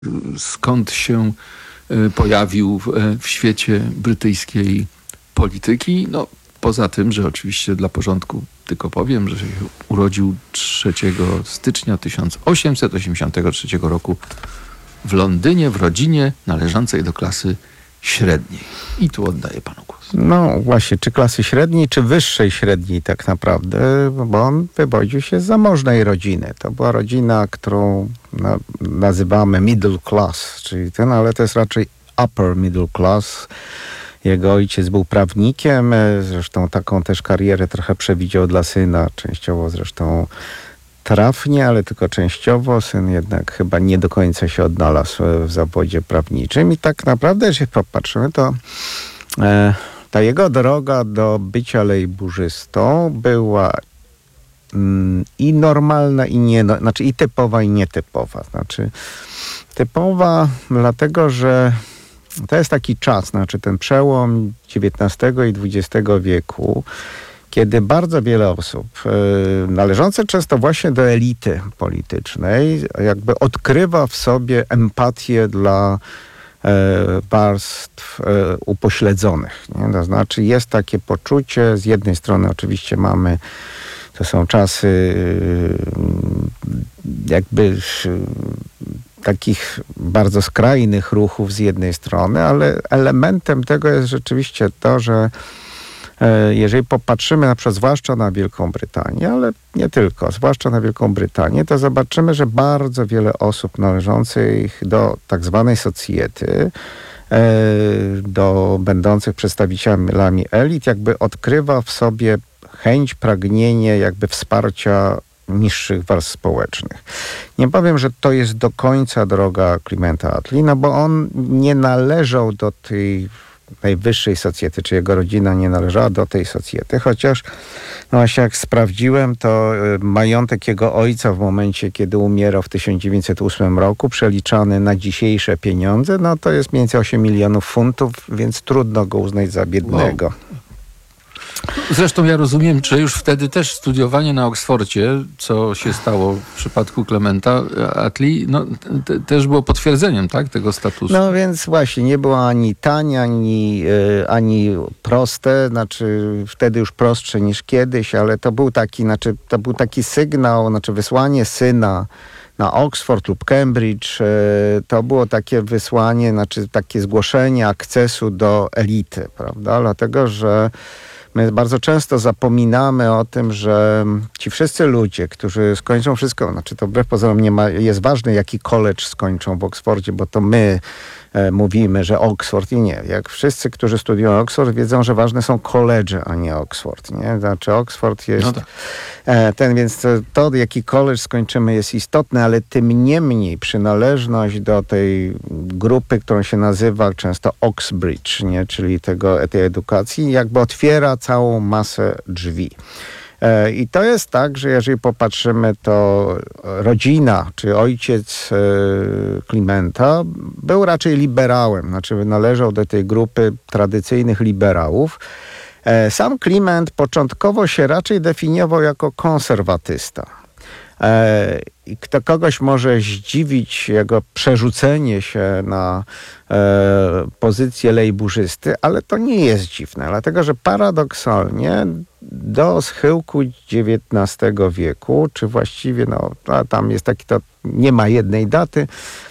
skąd się pojawił w świecie brytyjskiej polityki. No, poza tym, że oczywiście dla porządku tylko powiem, że się urodził 3 stycznia 1883 roku w Londynie, w rodzinie należącej do klasy średniej. I tu oddaję panu głos. No właśnie, czy klasy średniej, czy wyższej średniej tak naprawdę, bo on wywodził się z zamożnej rodziny. To była rodzina, którą nazywamy middle class, czyli ale to jest raczej upper middle class. Jego ojciec był prawnikiem, zresztą taką też karierę trochę przewidział dla syna, częściowo zresztą trafnie, ale tylko częściowo. Syn jednak chyba nie do końca się odnalazł w zawodzie prawniczym i tak naprawdę, jeśli popatrzymy, to ta jego droga do bycia lejburzystą była i normalna, i typowa, i nietypowa. Znaczy typowa dlatego, że to jest taki czas, ten przełom XIX i XX wieku, kiedy bardzo wiele osób, należące często właśnie do elity politycznej, jakby odkrywa w sobie empatię dla warstw upośledzonych. Nie? To znaczy jest takie poczucie, z jednej strony oczywiście to są czasy jakby takich bardzo skrajnych ruchów z jednej strony, ale elementem tego jest rzeczywiście to, że jeżeli popatrzymy na przykład zwłaszcza na Wielką Brytanię, ale nie tylko, zwłaszcza na Wielką Brytanię, to zobaczymy, że bardzo wiele osób należących do tak zwanej socjety, będących przedstawicielami elit, jakby odkrywa w sobie chęć, pragnienie jakby wsparcia niższych warstw społecznych. Nie powiem, że to jest do końca droga Clementa Attlee, bo on nie należał do tej najwyższej socjety, czy jego rodzina nie należała do tej socjety, chociaż właśnie jak sprawdziłem, to majątek jego ojca w momencie, kiedy umierał w 1908 roku, przeliczany na dzisiejsze pieniądze, to jest mniej więcej 8 milionów funtów, więc trudno go uznać za biednego. Wow. Zresztą ja rozumiem, że już wtedy też studiowanie na Oksfordzie, co się stało w przypadku Clementa Attlee, też było potwierdzeniem, tak, tego statusu. No więc właśnie, nie było ani tanie, ani proste, wtedy już prostsze niż kiedyś, ale to był taki sygnał, wysłanie syna na Oxford lub Cambridge, to było takie wysłanie, takie zgłoszenie akcesu do elity, prawda, dlatego, że my bardzo często zapominamy o tym, że ci wszyscy ludzie, którzy skończą wszystko, to wbrew pozorom jest ważne, jaki college skończą w Oksfordzie, bo to my mówimy, że Oxford i nie. Jak wszyscy, którzy studiują Oxford, wiedzą, że ważne są college, a nie Oxford, nie? Oxford jest więc to, jaki college skończymy, jest istotne, ale tym niemniej przynależność do tej grupy, którą się nazywa często Oxbridge, nie? Czyli tej edukacji, jakby otwiera całą masę drzwi. I to jest tak, że jeżeli popatrzymy, to rodzina, czy ojciec Clementa był raczej liberałem, należał do tej grupy tradycyjnych liberałów. Sam Clement początkowo się raczej definiował jako konserwatysta. I kogoś może zdziwić jego przerzucenie się na pozycję lejburzysty, ale to nie jest dziwne, dlatego że paradoksalnie do schyłku XIX wieku, czy właściwie, tam jest nie ma jednej daty,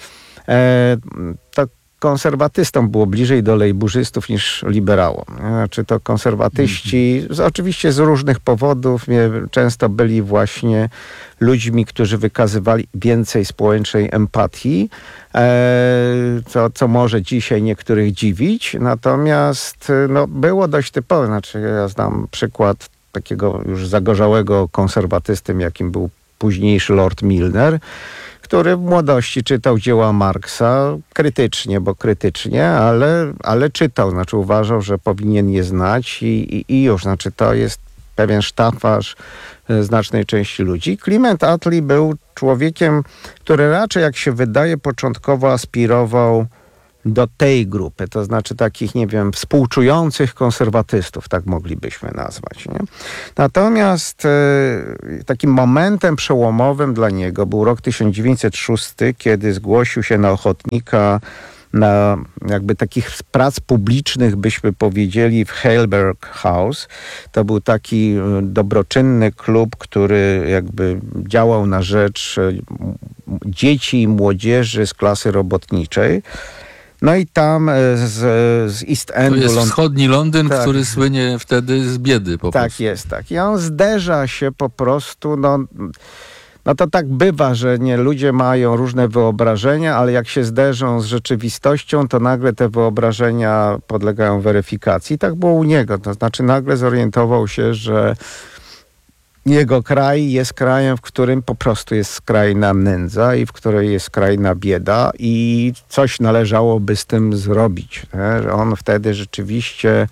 to konserwatystom było bliżej do lejburzystów niż liberałom. To konserwatyści, oczywiście z różnych powodów, często byli właśnie ludźmi, którzy wykazywali więcej społecznej empatii, co może dzisiaj niektórych dziwić, natomiast było dość typowe. Ja znam przykład takiego już zagorzałego konserwatysty, jakim był późniejszy Lord Milner, który w młodości czytał dzieła Marksa krytycznie, ale czytał, uważał, że powinien je znać i już, to jest pewien sztafaż znacznej części ludzi. Clement Attlee był człowiekiem, który raczej, jak się wydaje, początkowo aspirował do tej grupy, to znaczy takich, nie wiem, współczujących konserwatystów, tak moglibyśmy nazwać. Nie? Natomiast takim momentem przełomowym dla niego był rok 1906, kiedy zgłosił się na ochotnika na jakby takich prac publicznych, byśmy powiedzieli, w Heilberg House. To był taki dobroczynny klub, który jakby działał na rzecz dzieci i młodzieży z klasy robotniczej. No i tam z East Endu... To jest wschodni Londyn, tak, który słynie wtedy z biedy po tak prostu. jest, tak. I on zderza się po prostu, no to tak bywa, że nie, ludzie mają różne wyobrażenia, ale jak się zderzą z rzeczywistością, to nagle te wyobrażenia podlegają weryfikacji. Tak było u niego. To znaczy nagle zorientował się, że jego kraj jest krajem, w którym po prostu jest skrajna nędza i w której jest skrajna bieda i coś należałoby z tym zrobić. Nie? Że on wtedy rzeczywiście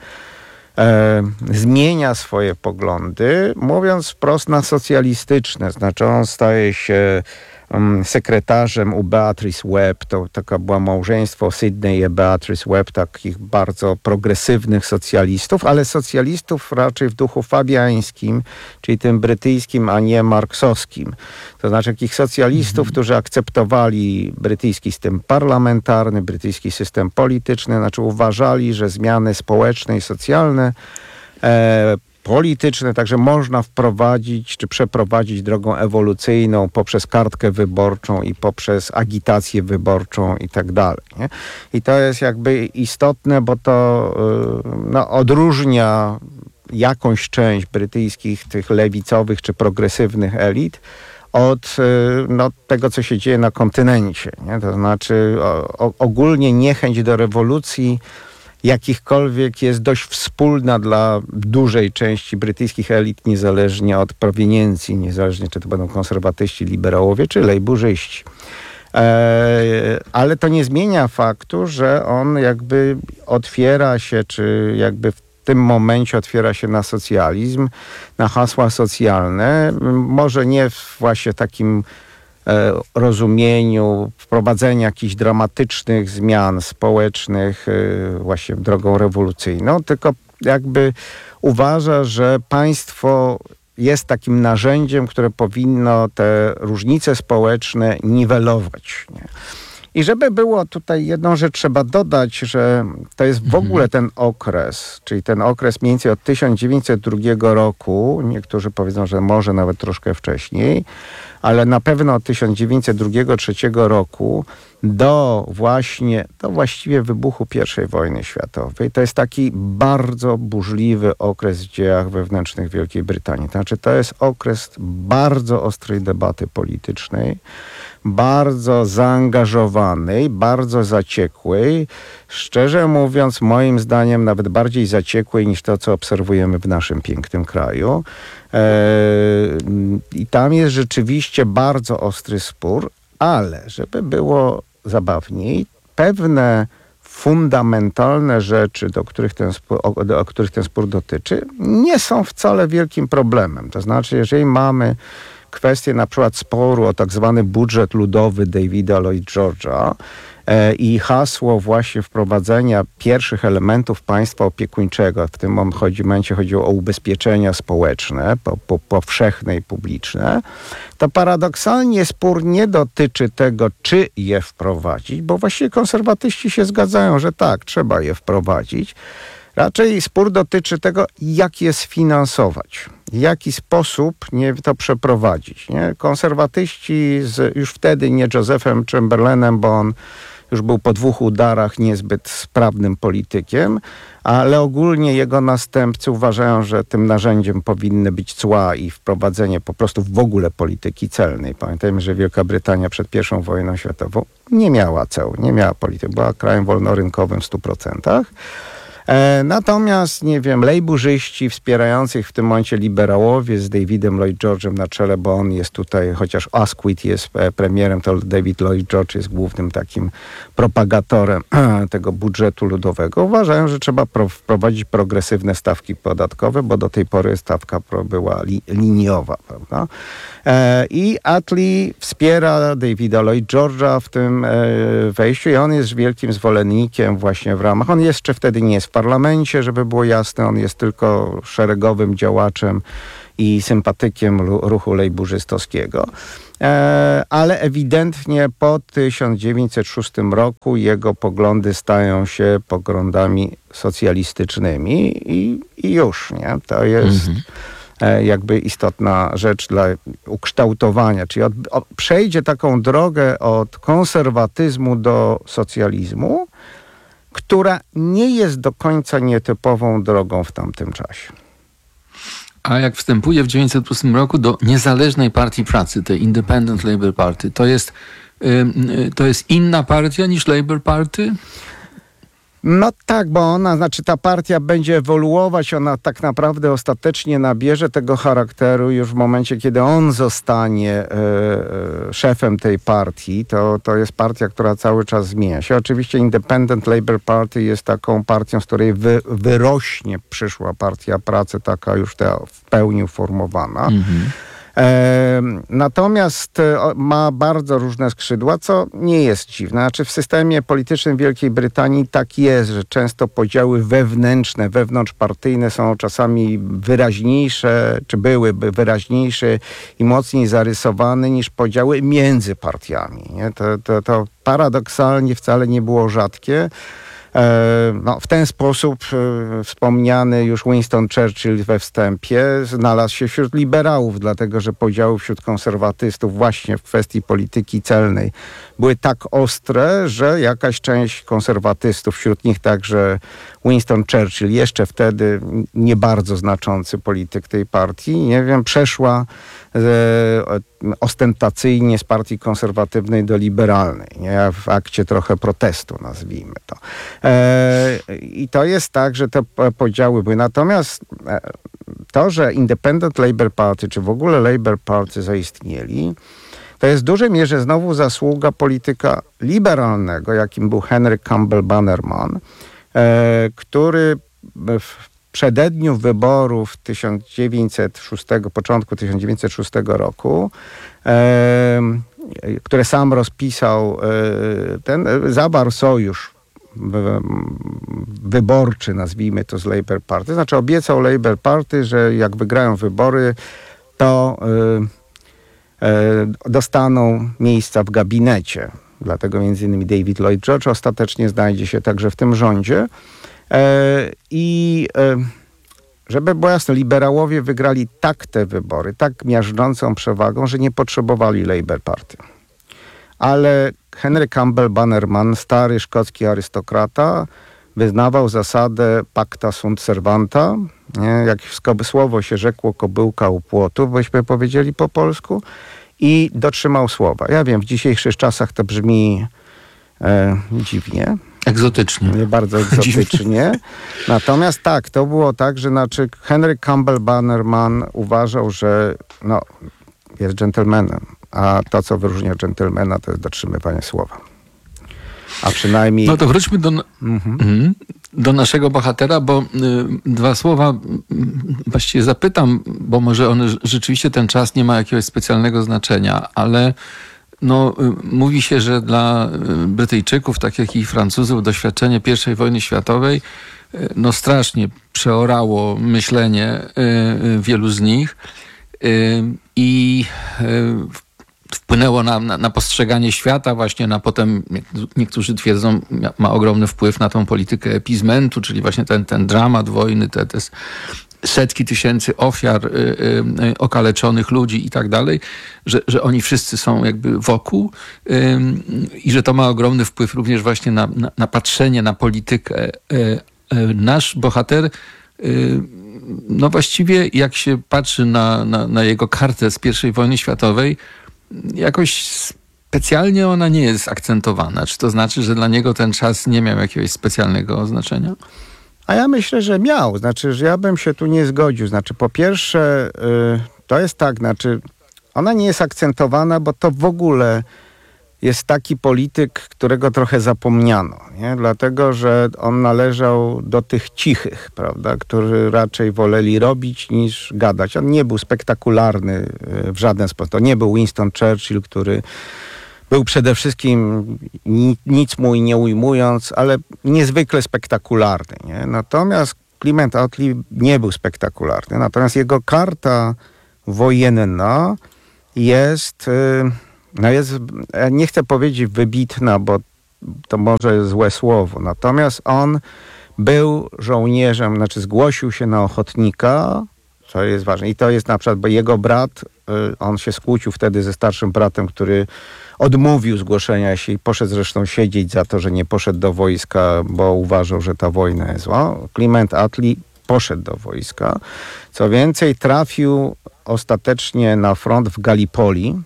zmienia swoje poglądy, mówiąc wprost na socjalistyczne. Znaczy on staje się sekretarzem u Beatrice Webb. To taka była małżeństwo Sydney i Beatrice Webb, takich bardzo progresywnych socjalistów, ale socjalistów raczej w duchu fabiańskim, czyli tym brytyjskim, a nie marksowskim. To znaczy takich socjalistów, którzy akceptowali brytyjski system parlamentarny, brytyjski system polityczny, znaczy uważali, że zmiany społeczne i socjalne polityczne, także można wprowadzić czy przeprowadzić drogą ewolucyjną poprzez kartkę wyborczą i poprzez agitację wyborczą i tak dalej. Nie? I to jest jakby istotne, bo to odróżnia jakąś część brytyjskich tych lewicowych czy progresywnych elit od tego, co się dzieje na kontynencie. Nie? To znaczy ogólnie niechęć do rewolucji jakichkolwiek jest dość wspólna dla dużej części brytyjskich elit, niezależnie od prowiniencji, niezależnie czy to będą konserwatyści, liberałowie czy lejburzyści. Ale to nie zmienia faktu, że on jakby otwiera się, czy jakby w tym momencie otwiera się na socjalizm, na hasła socjalne, może nie w właśnie takim rozumieniu wprowadzenia jakichś dramatycznych zmian społecznych właśnie drogą rewolucyjną, tylko jakby uważa, że państwo jest takim narzędziem, które powinno te różnice społeczne niwelować. Nie? I żeby było tutaj jedną rzecz trzeba dodać, że to jest w ogóle ten okres, czyli ten okres mniej więcej od 1902 roku, niektórzy powiedzą, że może nawet troszkę wcześniej, ale na pewno od 1902-1903 roku do właściwie wybuchu I wojny światowej. To jest taki bardzo burzliwy okres w dziejach wewnętrznych Wielkiej Brytanii. To znaczy to jest okres bardzo ostrej debaty politycznej, bardzo zaangażowanej, bardzo zaciekłej, szczerze mówiąc, moim zdaniem nawet bardziej zaciekłej niż to, co obserwujemy w naszym pięknym kraju. I tam jest rzeczywiście bardzo ostry spór, ale żeby było zabawniej, pewne fundamentalne rzeczy, o których ten spór dotyczy, nie są wcale wielkim problemem. To znaczy, jeżeli mamy kwestię na przykład sporu o tak zwany budżet ludowy Davida Lloyd George'a i hasło właśnie wprowadzenia pierwszych elementów państwa opiekuńczego, w tym momencie chodziło o ubezpieczenia społeczne, powszechne i publiczne, to paradoksalnie spór nie dotyczy tego, czy je wprowadzić, bo właściwie konserwatyści się zgadzają, że tak, trzeba je wprowadzić. Raczej spór dotyczy tego, jak je sfinansować, w jaki sposób to przeprowadzić. Nie? Konserwatyści już wtedy nie Josephem Chamberlainem, bo on już był po 2 udarach niezbyt sprawnym politykiem, ale ogólnie jego następcy uważają, że tym narzędziem powinny być cła i wprowadzenie po prostu w ogóle polityki celnej. Pamiętajmy, że Wielka Brytania przed I wojną światową nie miała ceł, nie miała polityki, była krajem wolnorynkowym w 100%. Natomiast, nie wiem, lejburzyści wspierających w tym momencie liberałowie z Davidem Lloyd George'em na czele, bo on jest tutaj, chociaż Asquith jest premierem, to David Lloyd George jest głównym takim propagatorem tego budżetu ludowego. Uważają, że trzeba wprowadzić progresywne stawki podatkowe, bo do tej pory stawka była liniowa, prawda? I Attlee wspiera Davida Lloyd George'a w tym wejściu i on jest wielkim zwolennikiem właśnie w ramach. On jeszcze wtedy nie jest w parlamencie, żeby było jasne, on jest tylko szeregowym działaczem i sympatykiem ruchu lejburzystowskiego. Ale ewidentnie po 1906 roku jego poglądy stają się poglądami socjalistycznymi i już, nie? To jest jakby istotna rzecz dla ukształtowania, czyli przejdzie taką drogę od konserwatyzmu do socjalizmu, która nie jest do końca nietypową drogą w tamtym czasie. A jak wstępuje w 1908 roku do Niezależnej Partii Pracy, tej Independent Labour Party, to jest inna partia niż Labour Party? No tak, bo ta partia będzie ewoluować, ona tak naprawdę ostatecznie nabierze tego charakteru już w momencie, kiedy on zostanie szefem tej partii. To jest partia, która cały czas zmienia się. Oczywiście Independent Labour Party jest taką partią, z której wyrośnie przyszła Partia Pracy, taka już w pełni uformowana. Natomiast ma bardzo różne skrzydła, co nie jest dziwne. Znaczy w systemie politycznym Wielkiej Brytanii tak jest, że często podziały wewnętrzne, wewnątrzpartyjne są czasami wyraźniejsze, czy byłyby wyraźniejsze i mocniej zarysowane niż podziały między partiami. Nie? To paradoksalnie wcale nie było rzadkie. W ten sposób wspomniany już Winston Churchill we wstępie znalazł się wśród liberałów, dlatego że podziały wśród konserwatystów właśnie w kwestii polityki celnej były tak ostre, że jakaś część konserwatystów, wśród nich także Winston Churchill, jeszcze wtedy nie bardzo znaczący polityk tej partii, nie wiem, przeszła ostentacyjnie z partii konserwatywnej do liberalnej, nie? W akcie trochę protestu, nazwijmy to. I to jest tak, że te podziały były. Natomiast to, że Independent Labour Party, czy w ogóle Labour Party zaistnieli, to jest w dużej mierze znowu zasługa polityka liberalnego, jakim był Henry Campbell Bannerman, który w przededniu wyborów początku 1906 roku, które sam rozpisał, zawarł sojusz wyborczy, nazwijmy to, z Labour Party. Znaczy obiecał Labour Party, że jak wygrają wybory, to dostaną miejsca w gabinecie. Dlatego między innymi David Lloyd George ostatecznie znajdzie się także w tym rządzie. Żeby było jasne, liberałowie wygrali tak te wybory, tak miażdżącą przewagą, że nie potrzebowali Labour Party. Ale Henry Campbell Bannerman, stary szkocki arystokrata, wyznawał zasadę pacta sunt servanta, nie? Jak słowo się rzekło, kobyłka u płotu, byśmy powiedzieli po polsku, i dotrzymał słowa. Ja wiem, w dzisiejszych czasach to brzmi dziwnie. Egzotycznie. Bardzo egzotycznie. Natomiast tak, to było tak, że Henry Campbell Bannerman uważał, że jest dżentelmenem, a to, co wyróżnia dżentelmena, to jest dotrzymywanie słowa. A przynajmniej... No to wróćmy do naszego bohatera, bo dwa słowa właściwie zapytam, bo może rzeczywiście ten czas nie ma jakiegoś specjalnego znaczenia, ale mówi się, że dla Brytyjczyków, tak jak i Francuzów, doświadczenie I wojny światowej strasznie przeorało myślenie wielu z nich i wpłynęło na postrzeganie świata, właśnie na potem, niektórzy twierdzą, ma ogromny wpływ na tą politykę epizmentu, czyli właśnie ten dramat wojny, te setki tysięcy ofiar, okaleczonych ludzi i tak dalej, że oni wszyscy są jakby wokół i że to ma ogromny wpływ również właśnie na patrzenie na politykę. Nasz bohater, właściwie jak się patrzy na jego kartę z I wojny światowej, jakoś specjalnie ona nie jest akcentowana. Czy to znaczy, że dla niego ten czas nie miał jakiegoś specjalnego znaczenia? A ja myślę, że miał. Znaczy, że ja bym się tu nie zgodził. Znaczy, po pierwsze, to jest tak, znaczy, ona nie jest akcentowana, bo to w ogóle jest taki polityk, którego trochę zapomniano, nie? Dlatego, że on należał do tych cichych, prawda, którzy raczej woleli robić niż gadać. On nie był spektakularny w żaden sposób. To nie był Winston Churchill, który był przede wszystkim nic mu nie ujmując, ale niezwykle spektakularny, nie? Natomiast Clement Attlee nie był spektakularny. Natomiast jego karta wojenna jest, ja nie chcę powiedzieć wybitna, bo to może złe słowo. Natomiast on był żołnierzem, znaczy zgłosił się na ochotnika, co jest ważne. I to jest na przykład, bo jego brat, on się skłócił wtedy ze starszym bratem, który odmówił zgłoszenia się i poszedł zresztą siedzieć za to, że nie poszedł do wojska, bo uważał, że ta wojna jest zła. Clement Attlee poszedł do wojska. Co więcej, trafił ostatecznie na front w Gallipoli,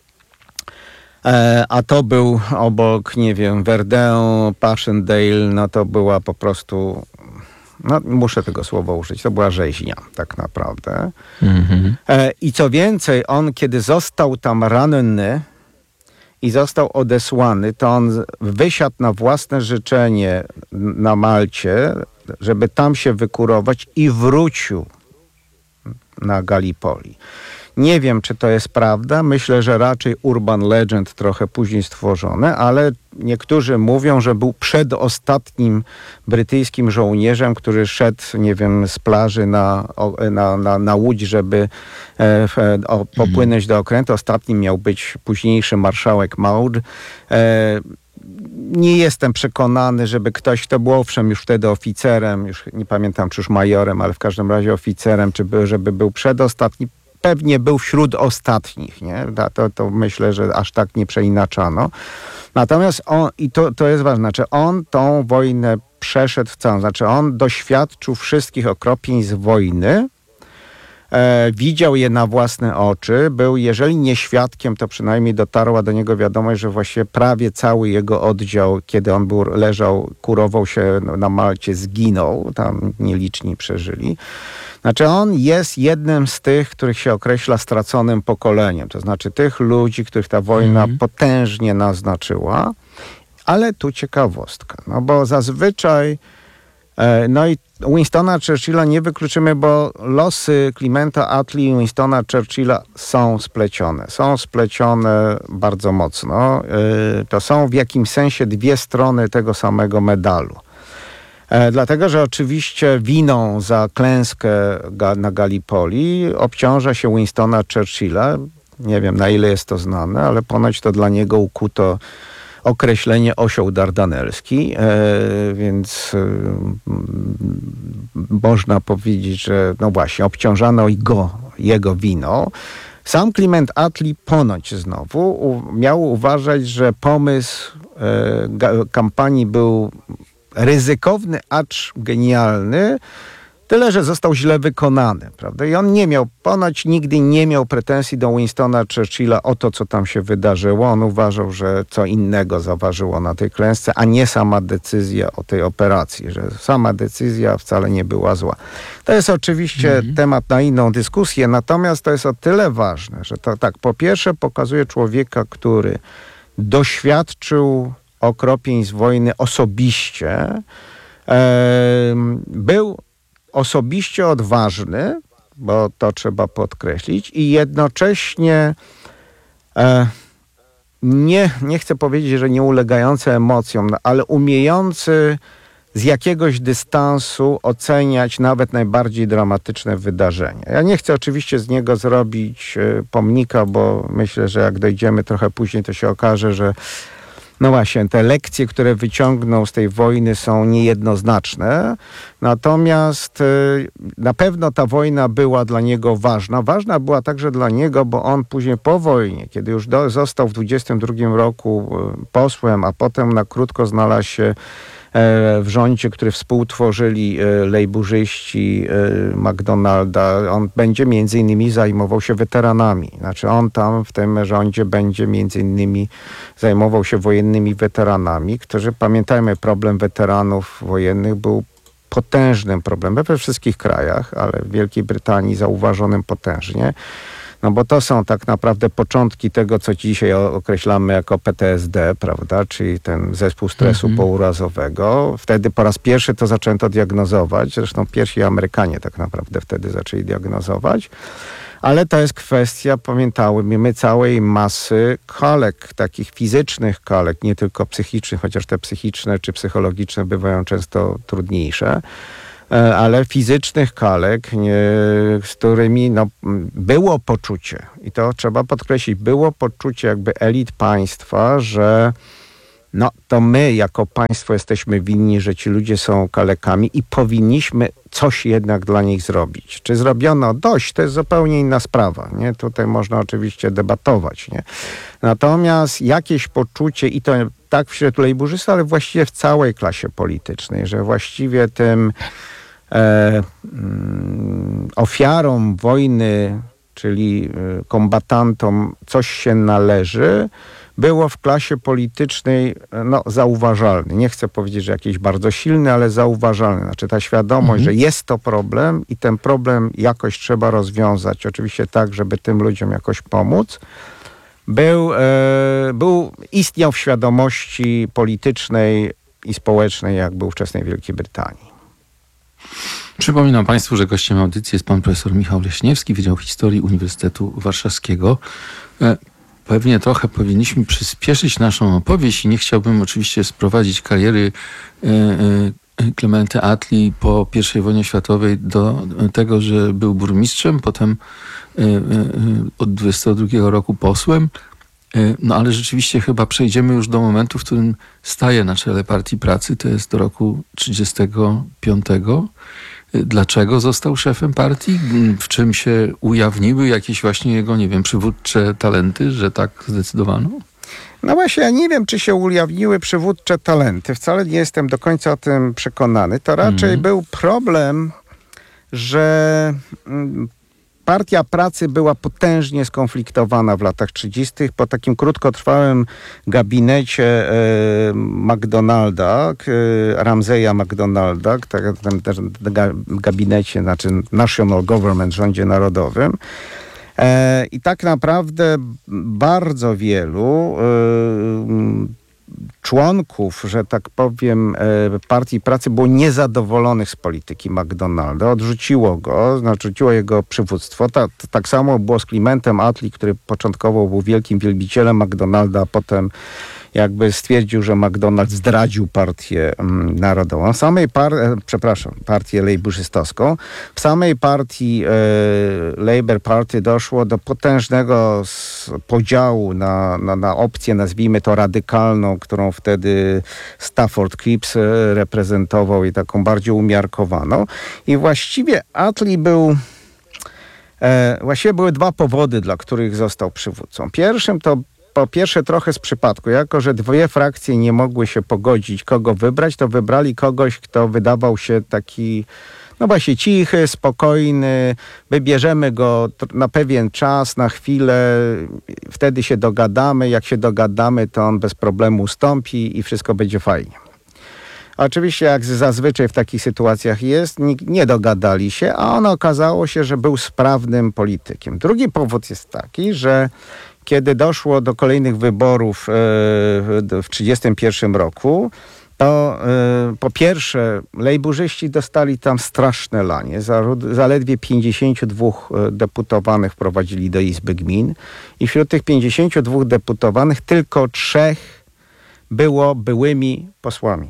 a to był obok, nie wiem, Verdun, Passchendaele, no to była po prostu, no muszę tego słowa użyć, to była rzeźnia tak naprawdę. I co więcej, on kiedy został tam ranny i został odesłany, to on wysiadł na własne życzenie na Malcie, żeby tam się wykurować i wrócił na Gallipoli. Nie wiem, czy to jest prawda. Myślę, że raczej urban legend trochę później stworzone, ale niektórzy mówią, że był przedostatnim brytyjskim żołnierzem, który szedł, nie wiem, z plaży na łódź, żeby popłynąć do okrętu. Ostatnim miał być późniejszy marszałek Maud. Nie jestem przekonany, żeby ktoś, kto był owszem już wtedy oficerem, już nie pamiętam czy już majorem, ale w każdym razie oficerem, żeby był przedostatni, pewnie był wśród ostatnich, nie? To myślę, że aż tak nie przeinaczano. Natomiast on, i to jest ważne, znaczy on tą wojnę przeszedł w całą, znaczy on doświadczył wszystkich okropieństw wojny, widział je na własne oczy, był, jeżeli nie świadkiem, to przynajmniej dotarła do niego wiadomość, że właściwie prawie cały jego oddział, kiedy on leżał, kurował się na Malcie, zginął, tam nieliczni przeżyli. Znaczy on jest jednym z tych, których się określa straconym pokoleniem, to znaczy tych ludzi, których ta wojna potężnie naznaczyła, ale tu ciekawostka, no bo zazwyczaj no i Winstona Churchilla nie wykluczymy, bo losy Clementa Attlee i Winstona Churchilla są splecione. Są splecione bardzo mocno. To są w jakimś sensie dwie strony tego samego medalu. Dlatego, że oczywiście winą za klęskę na Gallipoli obciąża się Winstona Churchilla. Nie wiem, na ile jest to znane, ale ponoć to dla niego ukuto określenie osioł dardanelski, więc można powiedzieć, że no właśnie, obciążano jego winą. Sam Clement Attlee ponoć znowu miał uważać, że pomysł kampanii był ryzykowny, acz genialny, tyle, że został źle wykonany, prawda? I on ponoć nigdy nie miał pretensji do Winstona Churchilla o to, co tam się wydarzyło. On uważał, że co innego zaważyło na tej klęsce, a nie sama decyzja o tej operacji, że sama decyzja wcale nie była zła. To jest oczywiście temat na inną dyskusję, natomiast to jest o tyle ważne, że to tak, po pierwsze pokazuje człowieka, który doświadczył okropieństw wojny osobiście, był osobiście odważny, bo to trzeba podkreślić, i jednocześnie nie chcę powiedzieć, że nie ulegający emocjom, ale umiejący z jakiegoś dystansu oceniać nawet najbardziej dramatyczne wydarzenia. Ja nie chcę oczywiście z niego zrobić pomnika, bo myślę, że jak dojdziemy trochę później, to się okaże, że no właśnie, te lekcje, które wyciągnął z tej wojny, są niejednoznaczne. Natomiast na pewno ta wojna była dla niego ważna. Ważna była także dla niego, bo on później po wojnie, kiedy już został w 22 roku posłem, a potem na krótko znalazł się w rządzie, który współtworzyli lejburzyści McDonalda. On będzie między innymi zajmował się weteranami. Znaczy on tam w tym rządzie będzie między innymi zajmował się wojennymi weteranami, którzy, pamiętajmy, problem weteranów wojennych był potężnym problemem we wszystkich krajach, ale w Wielkiej Brytanii zauważonym potężnie. No bo to są tak naprawdę początki tego, co dzisiaj określamy jako PTSD, prawda, czyli ten zespół stresu pourazowego. Wtedy po raz pierwszy to zaczęto diagnozować, zresztą pierwsi Amerykanie tak naprawdę wtedy zaczęli diagnozować. Ale to jest kwestia, pamiętajmy, całej masy kalek, takich fizycznych kalek, nie tylko psychicznych, chociaż te psychiczne czy psychologiczne bywają często trudniejsze, ale fizycznych kalek, z którymi było poczucie, i to trzeba podkreślić, było poczucie jakby elit państwa, że to my jako państwo jesteśmy winni, że ci ludzie są kalekami i powinniśmy coś jednak dla nich zrobić. Czy zrobiono dość, to jest zupełnie inna sprawa. Nie? Tutaj można oczywiście debatować. Nie? Natomiast jakieś poczucie, i to tak wśród lejburzystów, ale właściwie w całej klasie politycznej, że właściwie tym ofiarom wojny, czyli kombatantom coś się należy, było w klasie politycznej zauważalny. Nie chcę powiedzieć, że jakiś bardzo silny, ale zauważalny. Znaczy ta świadomość, że jest to problem i ten problem jakoś trzeba rozwiązać. Oczywiście tak, żeby tym ludziom jakoś pomóc. Istniał w świadomości politycznej i społecznej jakby ówczesnej Wielkiej Brytanii. Przypominam Państwu, że gościem audycji jest pan profesor Michał Leśniewski, Wydział Historii Uniwersytetu Warszawskiego. Pewnie trochę powinniśmy przyspieszyć naszą opowieść i nie chciałbym oczywiście sprowadzić kariery Clementy Attlee po I wojnie światowej do tego, że był burmistrzem, potem od 22 roku posłem. Ale rzeczywiście chyba przejdziemy już do momentu, w którym staje na czele Partii Pracy, to jest do roku 1935. Dlaczego został szefem partii? W czym się ujawniły jakieś właśnie jego, przywódcze talenty, że tak zdecydowano? No właśnie, ja nie wiem, czy się ujawniły przywódcze talenty. Wcale nie jestem do końca o tym przekonany. To raczej był problem, że Partia Pracy była potężnie skonfliktowana w latach 30. po takim krótkotrwałym gabinecie McDonalda, Ramseya McDonalda, gabinecie, znaczy National Government, rządzie narodowym. I tak naprawdę bardzo wielu członków, że tak powiem, Partii Pracy było niezadowolonych z polityki McDonalda. Odrzuciło jego przywództwo. Tak samo było z Clementem Attlee, który początkowo był wielkim wielbicielem McDonalda, a potem jakby stwierdził, że McDonald's zdradził partię narodową. Partię lejburzystowską. W samej partii Labour Party doszło do potężnego podziału na opcję, nazwijmy to radykalną, którą wtedy Stafford Cripps reprezentował i taką bardziej umiarkowaną. I właściwie Attlee właściwie były dwa powody, dla których został przywódcą. Pierwszym to po pierwsze trochę z przypadku. Jako że dwie frakcje nie mogły się pogodzić, kogo wybrać, to wybrali kogoś, kto wydawał się taki właśnie cichy, spokojny. Wybierzemy go na pewien czas, na chwilę. Wtedy się dogadamy. Jak się dogadamy, to on bez problemu ustąpi i wszystko będzie fajnie. Oczywiście, jak zazwyczaj w takich sytuacjach jest, nie dogadali się, a on okazało się, że był sprawnym politykiem. Drugi powód jest taki, że kiedy doszło do kolejnych wyborów w 1931 roku, to po pierwsze lejburzyści dostali tam straszne lanie. Zaledwie 52 deputowanych wprowadzili do Izby Gmin i wśród tych 52 deputowanych tylko 3 było byłymi posłami.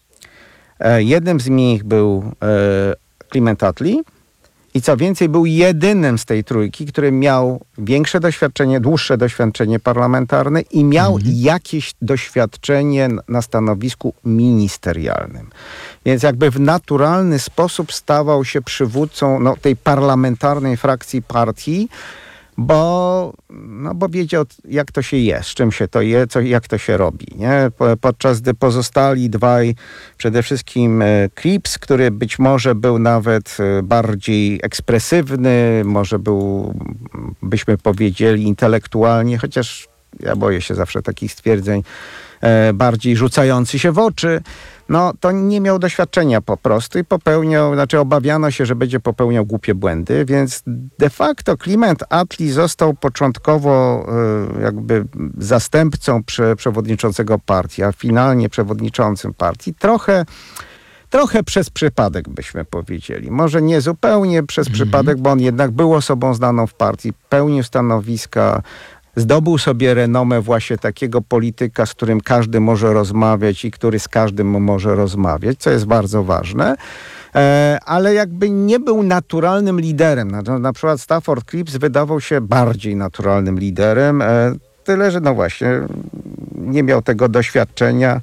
Jednym z nich był Clement Attlee i co więcej był jedynym z tej trójki, który miał większe doświadczenie, dłuższe doświadczenie parlamentarne i miał jakieś doświadczenie na stanowisku ministerialnym. Więc jakby w naturalny sposób stawał się przywódcą tej parlamentarnej frakcji partii, bo wiedział, jak to się je, z czym się to je, jak to się robi. Nie? Podczas gdy pozostali dwaj, przede wszystkim Cripps, który być może był nawet bardziej ekspresywny, może był, byśmy powiedzieli, intelektualnie, chociaż ja boję się zawsze takich stwierdzeń, bardziej rzucający się w oczy. no to nie miał doświadczenia po prostu i obawiano się, że będzie popełniał głupie błędy, więc de facto Clement Attlee został początkowo jakby zastępcą przewodniczącego partii, a finalnie przewodniczącym partii. Trochę przez przypadek, byśmy powiedzieli. Może nie zupełnie przez przypadek, bo on jednak był osobą znaną w partii, pełnił stanowiska, zdobył sobie renomę właśnie takiego polityka, z którym każdy może rozmawiać i który z każdym może rozmawiać, co jest bardzo ważne, ale jakby nie był naturalnym liderem. Na przykład Stafford Cripps wydawał się bardziej naturalnym liderem, tyle, że no właśnie nie miał tego doświadczenia.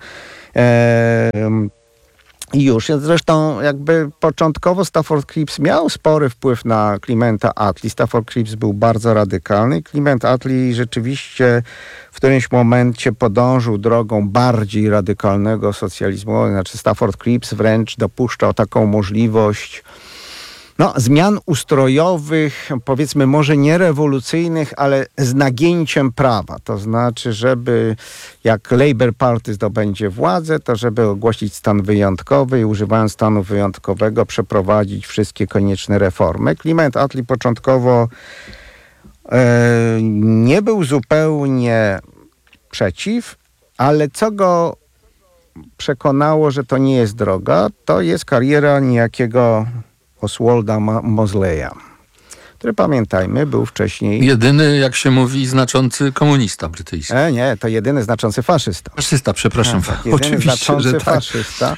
I już. Zresztą jakby początkowo Stafford Cripps miał spory wpływ na Clementa Attlee. Stafford Cripps był bardzo radykalny. Clement Attlee rzeczywiście w którymś momencie podążył drogą bardziej radykalnego socjalizmu. Znaczy Stafford Cripps wręcz dopuszczał taką możliwość zmian ustrojowych, powiedzmy może nie rewolucyjnych, ale z nagięciem prawa. To znaczy, żeby jak Labour Party zdobędzie władzę, to żeby ogłosić stan wyjątkowy i używając stanu wyjątkowego przeprowadzić wszystkie konieczne reformy. Clement Attlee początkowo nie był zupełnie przeciw, ale co go przekonało, że to nie jest droga, to jest kariera niejakiego Oswalda Mosleya, który pamiętajmy był wcześniej... Jedyny, jak się mówi, znaczący komunista brytyjski. Nie, to jedyny znaczący faszysta. Faszysta, przepraszam. Tak, jedyny oczywiście, znaczący że tak. faszysta,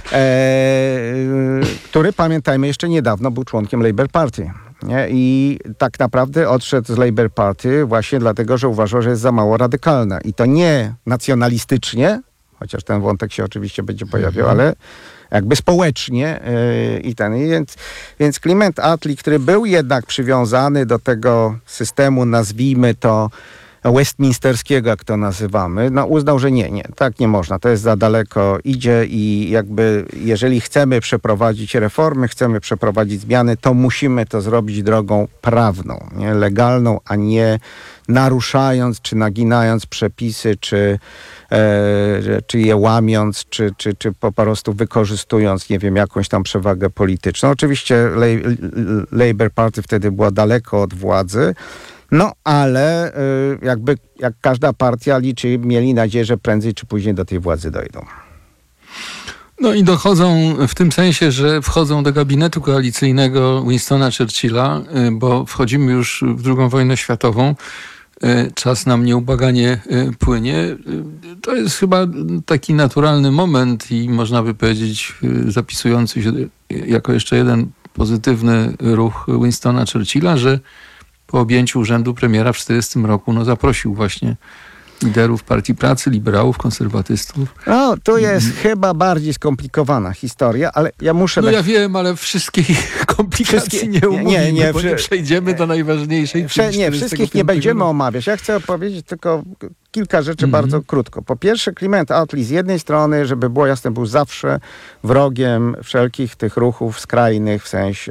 który pamiętajmy jeszcze niedawno był członkiem Labour Party. Nie? I tak naprawdę odszedł z Labour Party właśnie dlatego, że uważał, że jest za mało radykalna. I to nie nacjonalistycznie, chociaż ten wątek się oczywiście będzie pojawiał, ale jakby społecznie więc Clement Attlee, który był jednak przywiązany do tego systemu, nazwijmy to westminsterskiego, jak to nazywamy, uznał, że nie, tak nie można, to jest za daleko idzie i jakby jeżeli chcemy przeprowadzić reformy, chcemy przeprowadzić zmiany, to musimy to zrobić drogą prawną, nie? Legalną, a nie naruszając, czy naginając przepisy, czy je łamiąc, czy po prostu wykorzystując, nie wiem, jakąś tam przewagę polityczną. Oczywiście Labour Party wtedy była daleko od władzy, ale jak każda partia mieli nadzieję, że prędzej czy później do tej władzy dojdą. No i dochodzą w tym sensie, że wchodzą do gabinetu koalicyjnego Winstona Churchilla, bo wchodzimy już w II wojnę światową. Czas nam nieubłaganie płynie. To jest chyba taki naturalny moment i można by powiedzieć zapisujący się jako jeszcze jeden pozytywny ruch Winstona Churchilla, że po objęciu urzędu premiera w 1940 roku zaprosił właśnie liderów Partii Pracy, liberałów, konserwatystów. Tu jest chyba bardziej skomplikowana historia, ale ja muszę... Ja wiem, ale wszystkich komplikacji nie omówimy, bo nie przejdziemy do najważniejszej. Wszystkich nie będziemy omawiać. Ja chcę opowiedzieć tylko kilka rzeczy bardzo krótko. Po pierwsze, Clement Attlee z jednej strony, żeby było jasne, był zawsze wrogiem wszelkich tych ruchów skrajnych, w sensie,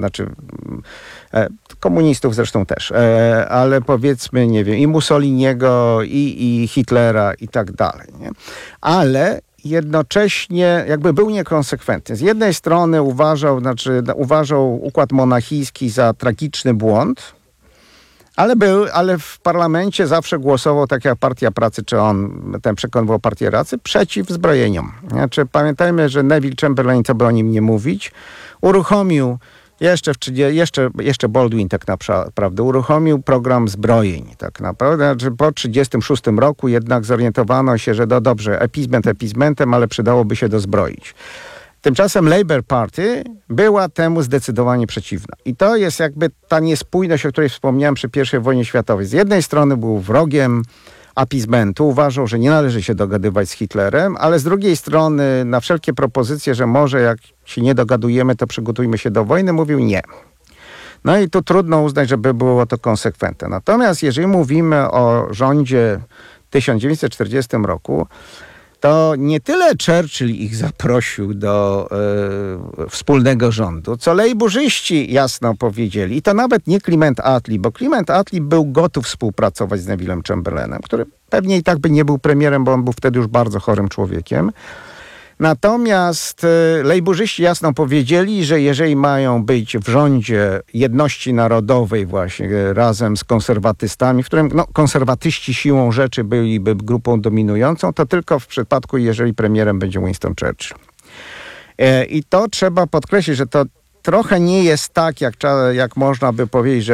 komunistów zresztą też, ale powiedzmy, nie wiem, i Mussoliniego, i Hitlera i tak dalej. Nie? Ale jednocześnie jakby był niekonsekwentny. Z jednej strony uważał układ monachijski za tragiczny błąd, ale w parlamencie zawsze głosował, tak jak Partia Pracy, czy ten przekonywał Partię Pracy, przeciw zbrojeniom. Znaczy, pamiętajmy, że Neville Chamberlain, co by o nim nie mówić, uruchomił jeszcze Baldwin tak naprawdę uruchomił program zbrojeń. Tak naprawdę. Znaczy po 1936 roku jednak zorientowano się, że dobrze, epizmentem, ale przydałoby się dozbroić. Tymczasem Labour Party była temu zdecydowanie przeciwna. I to jest jakby ta niespójność, o której wspomniałem przy I wojnie światowej. Z jednej strony był wrogiem appeasementu, uważał, że nie należy się dogadywać z Hitlerem, ale z drugiej strony na wszelkie propozycje, że może jak się nie dogadujemy, to przygotujmy się do wojny, mówił nie. No i tu trudno uznać, żeby było to konsekwentne. Natomiast jeżeli mówimy o rządzie w 1940 roku, to nie tyle Churchill ich zaprosił do wspólnego rządu, co lejburzyści jasno powiedzieli. I to nawet nie Clement Attlee, bo Clement Attlee był gotów współpracować z Nevillem Chamberlainem, który pewnie i tak by nie był premierem, bo on był wtedy już bardzo chorym człowiekiem. Natomiast lejburzyści jasno powiedzieli, że jeżeli mają być w rządzie jedności narodowej właśnie razem z konserwatystami, w którym konserwatyści siłą rzeczy byliby grupą dominującą, to tylko w przypadku, jeżeli premierem będzie Winston Churchill. I to trzeba podkreślić, że to trochę nie jest tak, jak można by powiedzieć,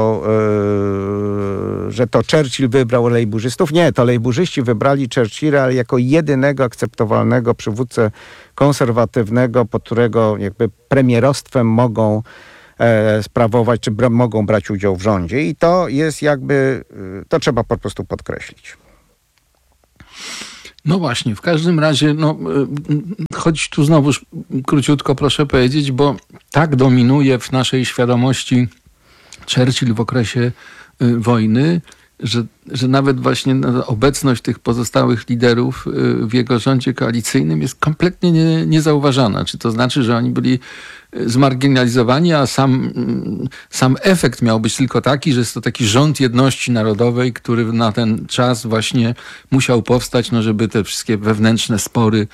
że to Churchill wybrał lejburzystów. Nie, to lejburzyści wybrali Churchilla, ale jako jedynego akceptowalnego przywódcę konserwatywnego, pod którego jakby premierostwem mogą sprawować, czy mogą brać udział w rządzie. I to jest jakby, to trzeba po prostu podkreślić. No właśnie, w każdym razie, choć tu znowuż króciutko proszę powiedzieć, bo tak dominuje w naszej świadomości Churchill w okresie wojny, że nawet właśnie obecność tych pozostałych liderów w jego rządzie koalicyjnym jest kompletnie niezauważana. Czy to znaczy, że oni byli zmarginalizowani, a sam efekt miał być tylko taki, że jest to taki rząd jedności narodowej, który na ten czas właśnie musiał powstać, żeby te wszystkie wewnętrzne spory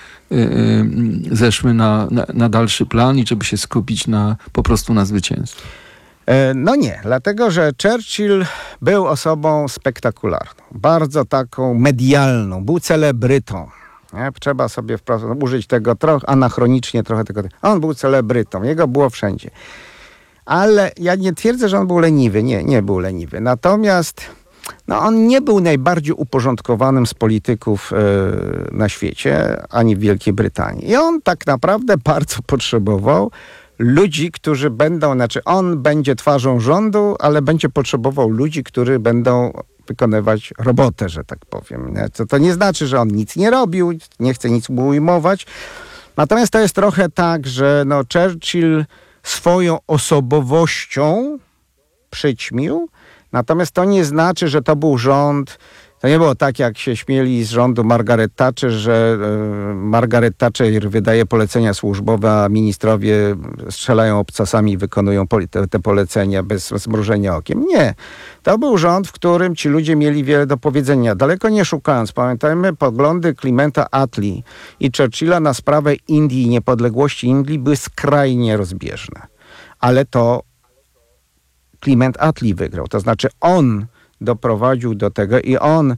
zeszły na dalszy plan i żeby się skupić po prostu na zwycięstwie. No nie, dlatego że Churchill był osobą spektakularną, bardzo taką medialną, był celebrytą. Nie? Trzeba sobie użyć tego trochę anachronicznie, tego. On był celebrytą, jego było wszędzie. Ale ja nie twierdzę, że on był leniwy, nie był leniwy. Natomiast on nie był najbardziej uporządkowanym z polityków na świecie, ani w Wielkiej Brytanii. I on tak naprawdę bardzo potrzebował ludzi, którzy on będzie twarzą rządu, ale będzie potrzebował ludzi, którzy będą wykonywać robotę, że tak powiem. To nie znaczy, że on nic nie robił, nie chcę nic mu ujmować. Natomiast to jest trochę tak, że Churchill swoją osobowością przyćmił, natomiast to nie znaczy, że to był rząd. To nie było tak, jak się śmieli z rządu Margaret Thatcher, że Margaret Thatcher wydaje polecenia służbowe, a ministrowie strzelają obcasami i wykonują te polecenia bez zmrużenia okiem. Nie. To był rząd, w którym ci ludzie mieli wiele do powiedzenia. Daleko nie szukając, pamiętajmy, poglądy Clementa Attlee i Churchilla na sprawę Indii i niepodległości Indii były skrajnie rozbieżne. Ale to Clement Attlee wygrał. To znaczy on doprowadził do tego i on,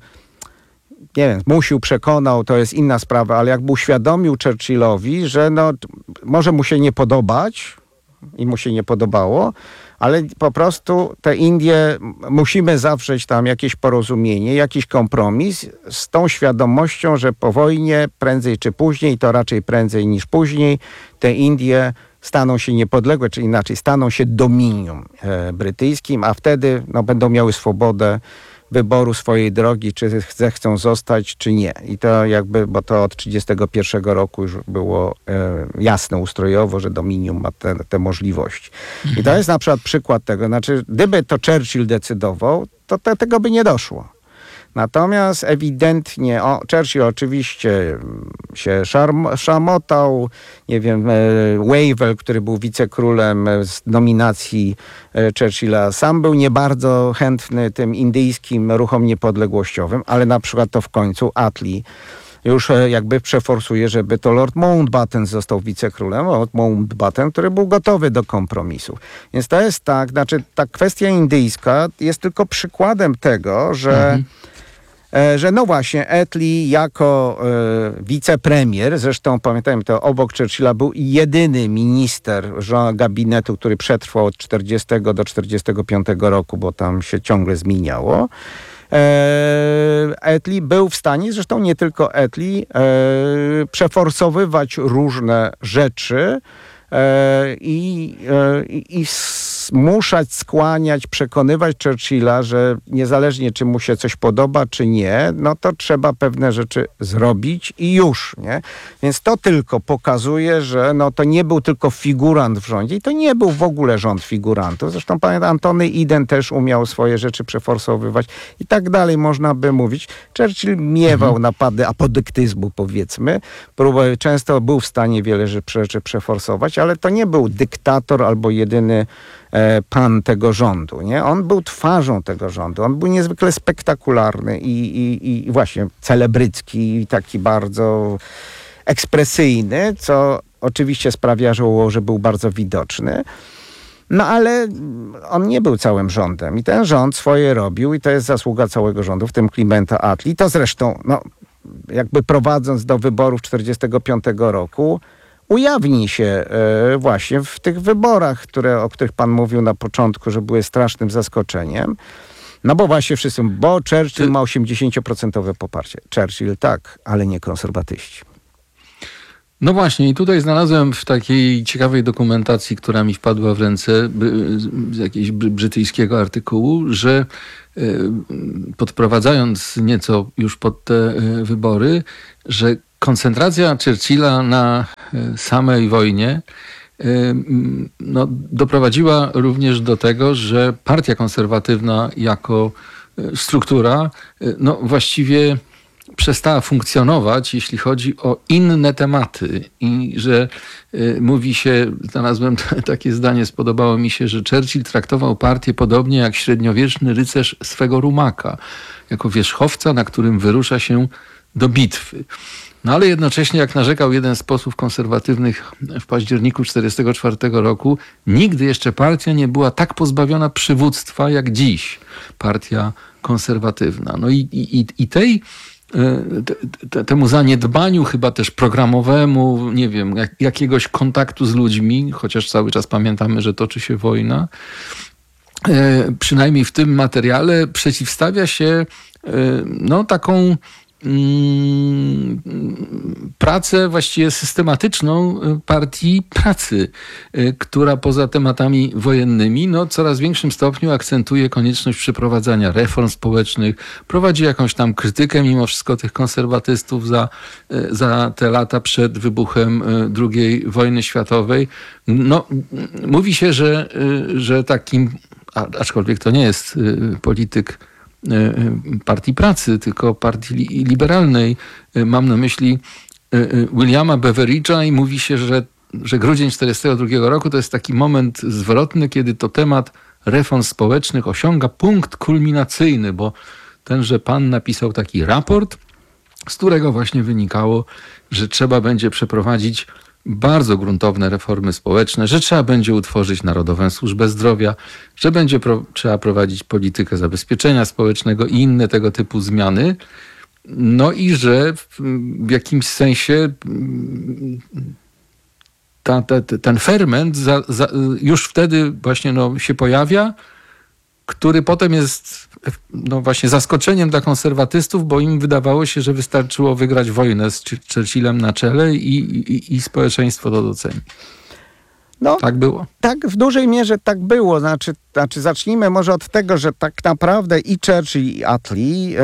przekonał, to jest inna sprawa, ale jakby uświadomił Churchillowi, że może mu się nie podobać i mu się nie podobało, ale po prostu te Indie musimy zawrzeć tam jakieś porozumienie, jakiś kompromis z tą świadomością, że po wojnie prędzej czy później, to raczej prędzej niż później, te Indie staną się niepodległe, czy inaczej, staną się dominium brytyjskim, a wtedy będą miały swobodę wyboru swojej drogi, czy zechcą zostać, czy nie. I to bo to od 1931 roku już było jasne ustrojowo, że dominium ma te możliwości. I to jest na przykład przykład tego. Znaczy, gdyby to Churchill decydował, to tego by nie doszło. Natomiast ewidentnie Churchill oczywiście się szamotał, Wavell, który był wicekrólem z nominacji Churchilla, sam był nie bardzo chętny tym indyjskim ruchom niepodległościowym, ale na przykład to w końcu Attlee już przeforsuje, żeby to Lord Mountbatten został wicekrólem. Lord Mountbatten, który był gotowy do kompromisu. Więc to jest tak, ta kwestia indyjska jest tylko przykładem tego, że właśnie Attlee jako wicepremier, zresztą pamiętajmy to, obok Churchilla był jedyny minister gabinetu, który przetrwał od 40 do 45 roku, bo tam się ciągle zmieniało. Attlee był w stanie, zresztą nie tylko Attlee, przeforsowywać różne rzeczy i zmuszać, skłaniać, przekonywać Churchilla, że niezależnie czy mu się coś podoba, czy nie, to trzeba pewne rzeczy zrobić i już, nie? Więc to tylko pokazuje, że to nie był tylko figurant w rządzie i to nie był w ogóle rząd figurantów. Zresztą pamiętam, Antony Eden też umiał swoje rzeczy przeforsowywać i tak dalej można by mówić. Churchill miewał napady apodyktyzmu, powiedzmy. Często był w stanie wiele rzeczy przeforsować, ale to nie był dyktator albo jedyny pan tego rządu. Nie? On był twarzą tego rządu. On był niezwykle spektakularny i właśnie celebrycki i taki bardzo ekspresyjny, co oczywiście sprawiało, że był bardzo widoczny. No ale on nie był całym rządem i ten rząd swoje robił i to jest zasługa całego rządu, w tym Clementa Attlee. To zresztą, jakby prowadząc do wyborów 1945 roku, ujawni się właśnie w tych wyborach, o których pan mówił na początku, że były strasznym zaskoczeniem. No bo właśnie wszyscy, bo Churchill ma 80% poparcie. Churchill tak, ale nie konserwatyści. No właśnie, i tutaj znalazłem w takiej ciekawej dokumentacji, która mi wpadła w ręce z jakiegoś brytyjskiego artykułu, że podprowadzając nieco już pod te wybory, że koncentracja Churchilla na samej wojnie doprowadziła również do tego, że partia konserwatywna jako struktura właściwie przestała funkcjonować, jeśli chodzi o inne tematy. I że mówi się, znalazłem takie zdanie, spodobało mi się, że Churchill traktował partię podobnie jak średniowieczny rycerz swego rumaka, jako wierzchowca, na którym wyrusza się do bitwy. No ale jednocześnie, jak narzekał jeden z posłów konserwatywnych w październiku 1944 roku, nigdy jeszcze partia nie była tak pozbawiona przywództwa jak dziś, partia konserwatywna. No i temu zaniedbaniu chyba też programowemu, nie wiem, jakiegoś kontaktu z ludźmi, chociaż cały czas pamiętamy, że toczy się wojna, przynajmniej w tym materiale przeciwstawia się taką pracę właściwie systematyczną Partii Pracy, która poza tematami wojennymi coraz większym stopniu akcentuje konieczność przeprowadzania reform społecznych, prowadzi jakąś tam krytykę mimo wszystko tych konserwatystów za te lata przed wybuchem II wojny światowej. Mówi się, że takim, aczkolwiek to nie jest polityk Partii Pracy, tylko Partii Liberalnej. Mam na myśli Williama Beveridge'a i mówi się, że grudzień 1942 roku to jest taki moment zwrotny, kiedy to temat reform społecznych osiąga punkt kulminacyjny, bo tenże pan napisał taki raport, z którego właśnie wynikało, że trzeba będzie przeprowadzić bardzo gruntowne reformy społeczne, że trzeba będzie utworzyć Narodową Służbę Zdrowia, że będzie trzeba prowadzić politykę zabezpieczenia społecznego i inne tego typu zmiany. No i że w jakimś sensie ten ferment już wtedy właśnie się pojawia, który potem jest właśnie zaskoczeniem dla konserwatystów, bo im wydawało się, że wystarczyło wygrać wojnę z Churchillem na czele i społeczeństwo to doceni. Tak było? Tak, w dużej mierze tak było. Znaczy zacznijmy może od tego, że tak naprawdę i Churchill i Attlee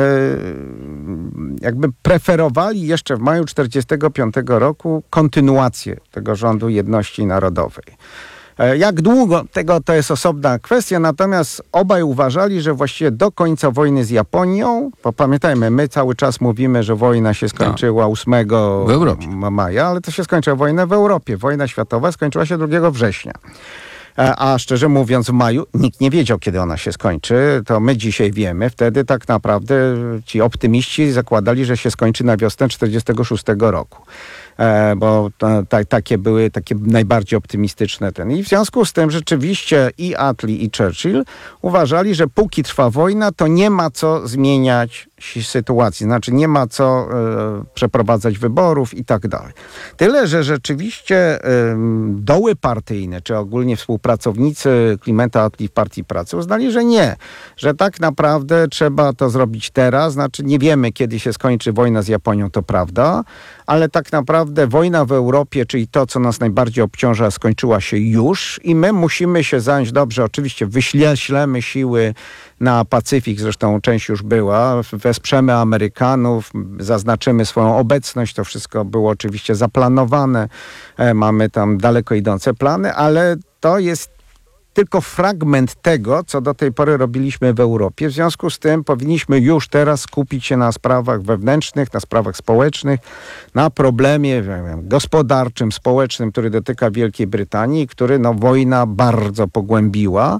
jakby preferowali jeszcze w maju 1945 roku kontynuację tego rządu jedności narodowej. Jak długo, to jest osobna kwestia, natomiast obaj uważali, że właściwie do końca wojny z Japonią, bo pamiętajmy, my cały czas mówimy, że wojna się skończyła 8 maja, ale to się skończyła wojna w Europie. Wojna światowa skończyła się 2 września. A szczerze mówiąc w maju nikt nie wiedział, kiedy ona się skończy. To my dzisiaj wiemy. Wtedy tak naprawdę ci optymiści zakładali, że się skończy na wiosnę 1946 roku. Bo takie były takie najbardziej optymistyczne I w związku z tym rzeczywiście i Attlee i Churchill uważali, że póki trwa wojna, to nie ma co zmieniać sytuacji. Znaczy nie ma co przeprowadzać wyborów i tak dalej. Tyle, że rzeczywiście doły partyjne, czy ogólnie współpracownicy Clementa Attlee w Partii Pracy uznali, że nie. Że tak naprawdę trzeba to zrobić teraz. Znaczy nie wiemy, kiedy się skończy wojna z Japonią, to prawda, ale tak naprawdę wojna w Europie, czyli to, co nas najbardziej obciąża, skończyła się już i my musimy się zająć dobrze. Oczywiście wyślemy siły na Pacyfik, zresztą część już była, wesprzemy Amerykanów, zaznaczymy swoją obecność, to wszystko było oczywiście zaplanowane, mamy tam daleko idące plany, ale to jest tylko fragment tego, co do tej pory robiliśmy w Europie. W związku z tym powinniśmy już teraz skupić się na sprawach wewnętrznych, na sprawach społecznych, na problemie gospodarczym, społecznym, który dotyka Wielkiej Brytanii, który wojna bardzo pogłębiła.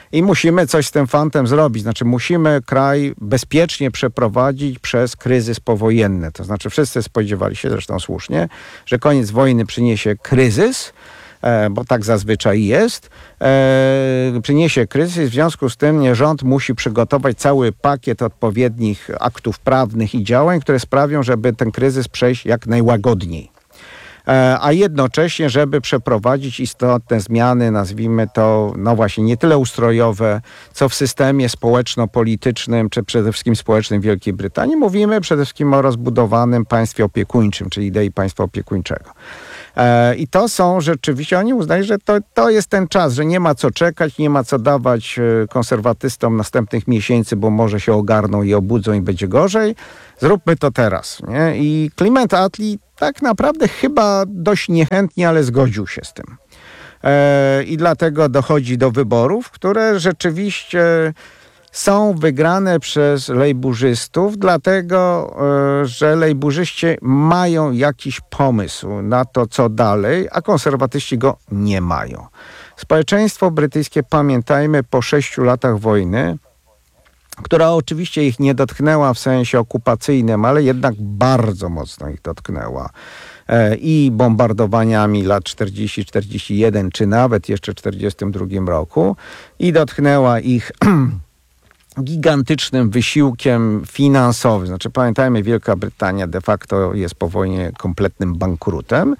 i musimy coś z tym fantem zrobić. Znaczy musimy kraj bezpiecznie przeprowadzić przez kryzys powojenny. To znaczy wszyscy spodziewali się, zresztą słusznie, że koniec wojny przyniesie kryzys, bo tak zazwyczaj jest, przyniesie kryzys. W związku z tym rząd musi przygotować cały pakiet odpowiednich aktów prawnych i działań, które sprawią, żeby ten kryzys przejść jak najłagodniej. A jednocześnie, żeby przeprowadzić istotne zmiany, nazwijmy to, no właśnie, nie tyle ustrojowe, co w systemie społeczno-politycznym, czy przede wszystkim społecznym Wielkiej Brytanii. Mówimy przede wszystkim o rozbudowanym państwie opiekuńczym, czyli idei państwa opiekuńczego. I to są rzeczywiście, oni uznają, że to jest ten czas, że nie ma co czekać, nie ma co dawać konserwatystom następnych miesięcy, bo może się ogarną i obudzą i będzie gorzej. Zróbmy to teraz. Nie? I Clement Attlee tak naprawdę chyba dość niechętnie, ale zgodził się z tym. I dlatego dochodzi do wyborów, które rzeczywiście są wygrane przez lejburzystów, dlatego, że lejburzyści mają jakiś pomysł na to, co dalej, a konserwatyści go nie mają. Społeczeństwo brytyjskie, pamiętajmy, po 6 latach wojny, która oczywiście ich nie dotknęła w sensie okupacyjnym, ale jednak bardzo mocno ich dotknęła. I bombardowaniami lat 40-41, czy nawet jeszcze w 1942 roku, i dotknęła ich gigantycznym wysiłkiem finansowym. Znaczy pamiętajmy, Wielka Brytania de facto jest po wojnie kompletnym bankrutem.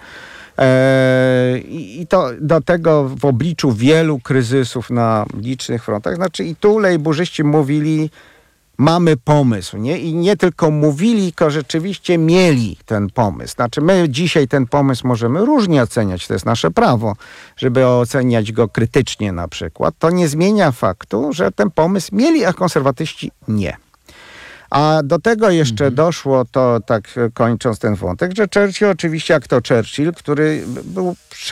I to do tego w obliczu wielu kryzysów na licznych frontach. Znaczy i tu lejburzyści mówili, mamy pomysł, nie? I nie tylko mówili, tylko rzeczywiście mieli ten pomysł. Znaczy my dzisiaj ten pomysł możemy różnie oceniać, to jest nasze prawo, żeby oceniać go krytycznie na przykład. To nie zmienia faktu, że ten pomysł mieli, a konserwatyści nie. A do tego jeszcze doszło, to tak kończąc ten wątek, że Churchill oczywiście, jak to Churchill, który był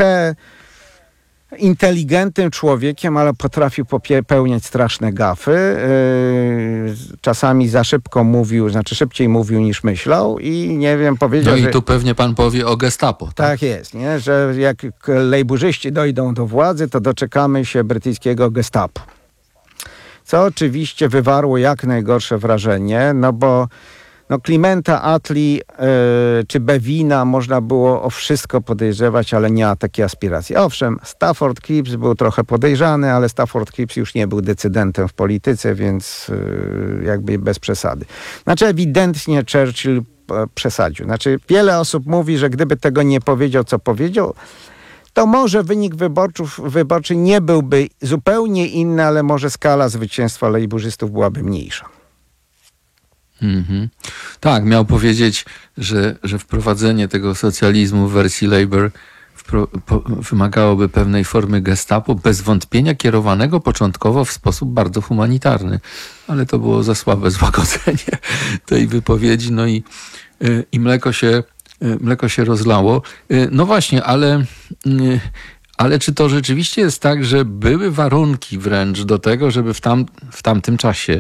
inteligentnym człowiekiem, ale potrafił popełniać straszne gafy. Czasami za szybko mówił, znaczy szybciej mówił niż myślał i nie wiem, powiedział, no i tu pewnie pan powie o Gestapo. Tak jest, nie? Że jak lejburzyści dojdą do władzy, to doczekamy się brytyjskiego Gestapo. Co oczywiście wywarło jak najgorsze wrażenie, no bo Clementa Attlee czy Bevina można było o wszystko podejrzewać, ale nie ma takiej aspiracji. Owszem, Stafford Cripps był trochę podejrzany, ale Stafford Cripps już nie był decydentem w polityce, więc jakby bez przesady. Znaczy ewidentnie Churchill przesadził. Znaczy wiele osób mówi, że gdyby tego nie powiedział, co powiedział, to może wynik wyborczy nie byłby zupełnie inny, ale może skala zwycięstwa lejburzystów byłaby mniejsza. Tak, miał powiedzieć, że wprowadzenie tego socjalizmu w wersji Labour wymagałoby pewnej formy Gestapo, bez wątpienia kierowanego początkowo w sposób bardzo humanitarny. Ale to było za słabe złagodzenie tej wypowiedzi, no i mleko się rozlało. No właśnie, ale czy to rzeczywiście jest tak, że były warunki wręcz do tego, żeby w tamtym czasie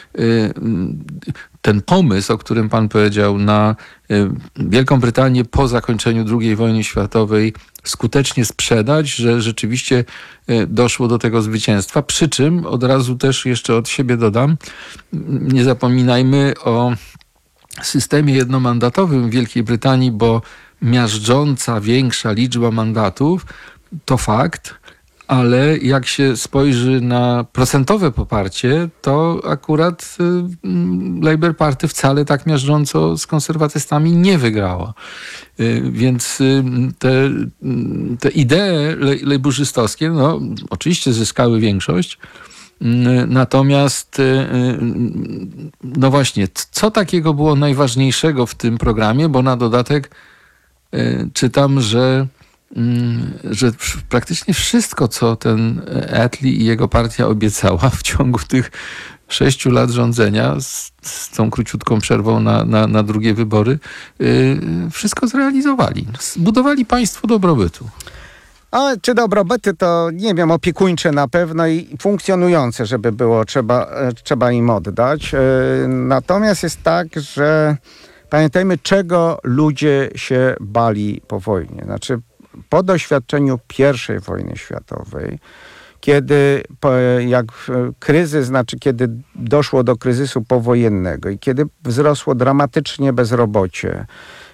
ten pomysł, o którym pan powiedział, na Wielką Brytanię po zakończeniu II wojny światowej skutecznie sprzedać, że rzeczywiście doszło do tego zwycięstwa. Przy czym od razu też jeszcze od siebie dodam, nie zapominajmy o systemie jednomandatowym w Wielkiej Brytanii, bo miażdżąca większa liczba mandatów to fakt, ale jak się spojrzy na procentowe poparcie, to akurat Labour Party wcale tak miażdżąco z konserwatystami nie wygrała. Więc te idee lejburzystowskie, no oczywiście zyskały większość, natomiast no właśnie, co takiego było najważniejszego w tym programie, bo na dodatek czytam, że praktycznie wszystko, co ten Attlee i jego partia obiecała w ciągu tych 6 lat rządzenia, z tą króciutką przerwą na drugie wybory, wszystko zrealizowali. Zbudowali państwo dobrobytu. A czy dobrobyty to, nie wiem, opiekuńcze na pewno i funkcjonujące, żeby było, trzeba im oddać. Natomiast jest tak, że pamiętajmy, czego ludzie się bali po wojnie. Znaczy, po doświadczeniu I wojny światowej, kiedy kryzys, znaczy kiedy doszło do kryzysu powojennego i kiedy wzrosło dramatycznie bezrobocie,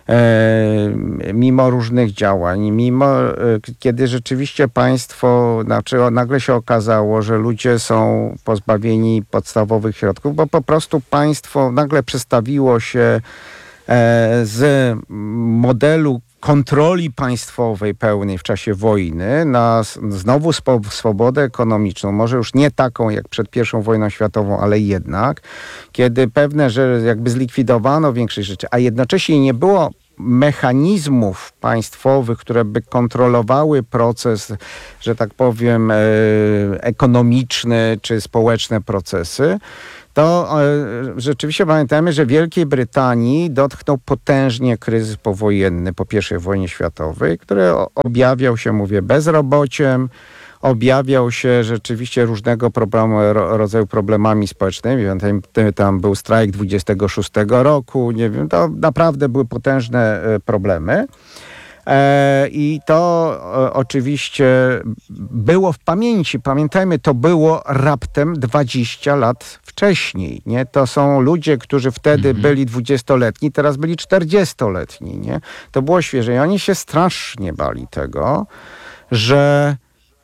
mimo różnych działań, kiedy rzeczywiście nagle się okazało, że ludzie są pozbawieni podstawowych środków, bo po prostu państwo nagle przestawiło się z modelu kontroli państwowej pełnej w czasie wojny na znowu swobodę ekonomiczną, może już nie taką jak przed I wojną światową, ale jednak, kiedy pewne, że jakby zlikwidowano większość rzeczy, a jednocześnie nie było mechanizmów państwowych, które by kontrolowały proces, że tak powiem, ekonomiczny czy społeczne procesy, to rzeczywiście pamiętajmy, że Wielkiej Brytanii dotknął potężnie kryzys powojenny po I wojnie światowej, który objawiał się, mówię, bezrobociem, objawiał się rzeczywiście różnego rodzaju problemami społecznymi. Tam był strajk 26 roku, nie wiem, to naprawdę były potężne problemy. I to oczywiście było w pamięci. Pamiętajmy, to było raptem 20 lat wcześniej. Nie? To są ludzie, którzy wtedy byli 20-letni, teraz byli 40-letni. Nie? To było świeże. I oni się strasznie bali tego, że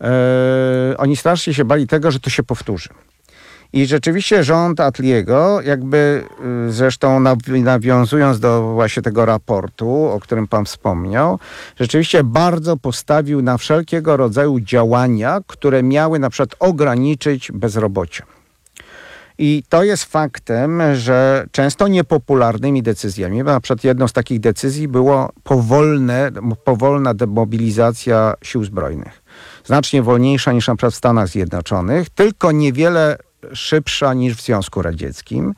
że to się powtórzy. I rzeczywiście rząd Attleego, jakby zresztą nawiązując do właśnie tego raportu, o którym pan wspomniał, rzeczywiście bardzo postawił na wszelkiego rodzaju działania, które miały na przykład ograniczyć bezrobocie. I to jest faktem, że często niepopularnymi decyzjami, bo na przykład jedną z takich decyzji było powolna demobilizacja sił zbrojnych. Znacznie wolniejsza niż na przykład w Stanach Zjednoczonych, tylko niewiele szybsza niż w Związku Radzieckim,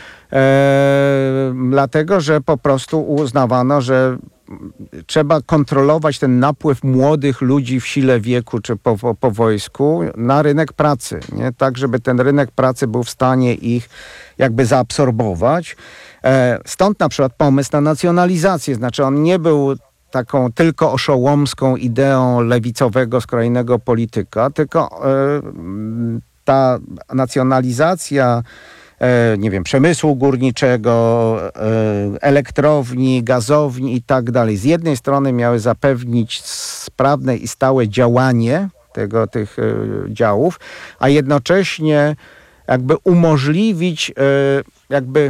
dlatego, że po prostu uznawano, że trzeba kontrolować ten napływ młodych ludzi w sile wieku czy po wojsku na rynek pracy, nie? Tak, żeby ten rynek pracy był w stanie ich jakby zaabsorbować. Stąd na przykład pomysł na nacjonalizację, znaczy on nie był taką tylko oszołomską ideą lewicowego, skrajnego polityka, tylko ta nacjonalizacja, nie wiem, przemysłu górniczego, elektrowni, gazowni i tak dalej. Z jednej strony miały zapewnić sprawne i stałe działanie tych działów, a jednocześnie jakby umożliwić jakby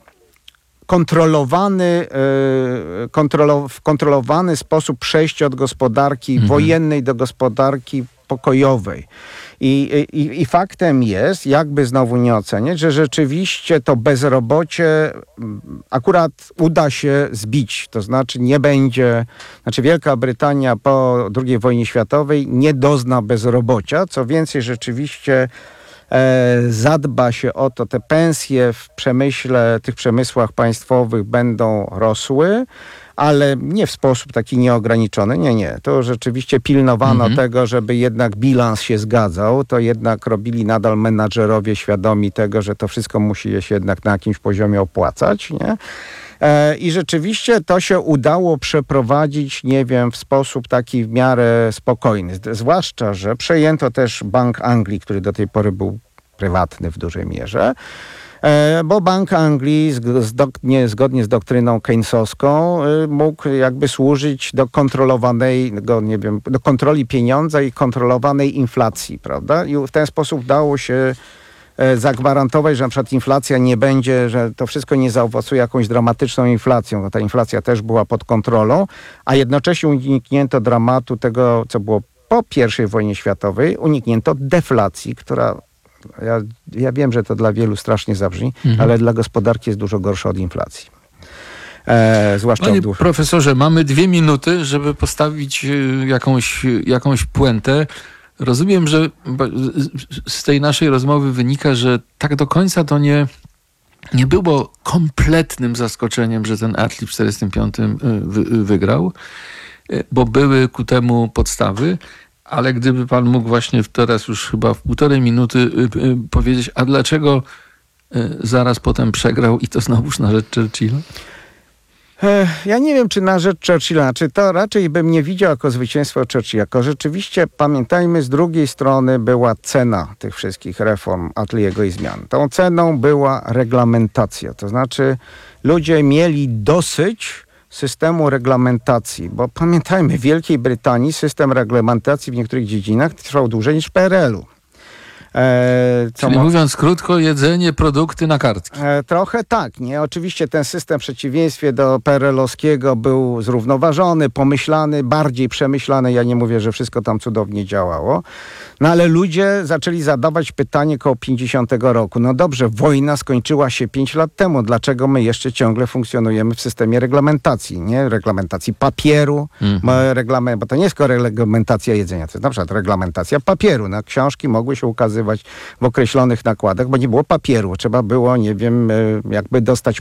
w kontrolowany sposób przejście od gospodarki wojennej do gospodarki pokojowej. I faktem jest, jakby znowu nie oceniać, że rzeczywiście to bezrobocie akurat uda się zbić. To znaczy Wielka Brytania po II wojnie światowej nie dozna bezrobocia. Co więcej, rzeczywiście zadba się o to, te pensje w tych przemysłach państwowych będą rosły, ale nie w sposób taki nieograniczony. Nie. To rzeczywiście pilnowano tego, żeby jednak bilans się zgadzał. To jednak robili nadal menadżerowie świadomi tego, że to wszystko musi się jednak na jakimś poziomie opłacać. Nie? I rzeczywiście to się udało przeprowadzić, nie wiem, w sposób taki w miarę spokojny. Zwłaszcza, że przejęto też Bank Anglii, który do tej pory był prywatny w dużej mierze, bo Bank Anglii zgodnie z doktryną keynesowską mógł jakby służyć do do kontroli pieniądza i kontrolowanej inflacji, prawda? I w ten sposób dało się zagwarantować, że na przykład inflacja nie będzie, że to wszystko nie zaowocuje jakąś dramatyczną inflacją. No, ta inflacja też była pod kontrolą, a jednocześnie uniknięto dramatu tego, co było po I wojnie światowej, uniknięto deflacji, która ja wiem, że to dla wielu strasznie zabrzmi, ale dla gospodarki jest dużo gorsza od inflacji. Zwłaszcza Panie profesorze, mamy 2 minuty, żeby postawić jakąś puentę. Rozumiem, że z tej naszej rozmowy wynika, że tak do końca to nie było kompletnym zaskoczeniem, że ten Attlee w 1945 wygrał, bo były ku temu podstawy. Ale gdyby pan mógł właśnie teraz już chyba w 1,5 minuty powiedzieć, a dlaczego zaraz potem przegrał i to znowuż na rzecz Churchilla? Ja nie wiem, czy na rzecz Churchilla, czy to raczej bym nie widział jako zwycięstwo Churchilla, tylko rzeczywiście pamiętajmy, z drugiej strony była cena tych wszystkich reform Attleego i zmian. Tą ceną była reglamentacja, to znaczy ludzie mieli dosyć systemu reglamentacji, bo pamiętajmy, w Wielkiej Brytanii system reglamentacji w niektórych dziedzinach trwał dłużej niż w PRL-u. Czyli mówiąc krótko, jedzenie, produkty na kartki. Trochę tak, nie? Oczywiście ten system w przeciwieństwie do PRL-owskiego był zrównoważony, pomyślany, bardziej przemyślany. Ja nie mówię, że wszystko tam cudownie działało. No ale ludzie zaczęli zadawać pytanie koło 50 roku. No dobrze, wojna skończyła się 5 lat temu. Dlaczego my jeszcze ciągle funkcjonujemy w systemie reglamentacji, nie? Reglamentacji papieru, bo to nie jest tylko reglamentacja jedzenia, to jest na przykład reglamentacja papieru. No, książki mogły się ukazywać w określonych nakładach, bo nie było papieru. Trzeba było, nie wiem, jakby dostać...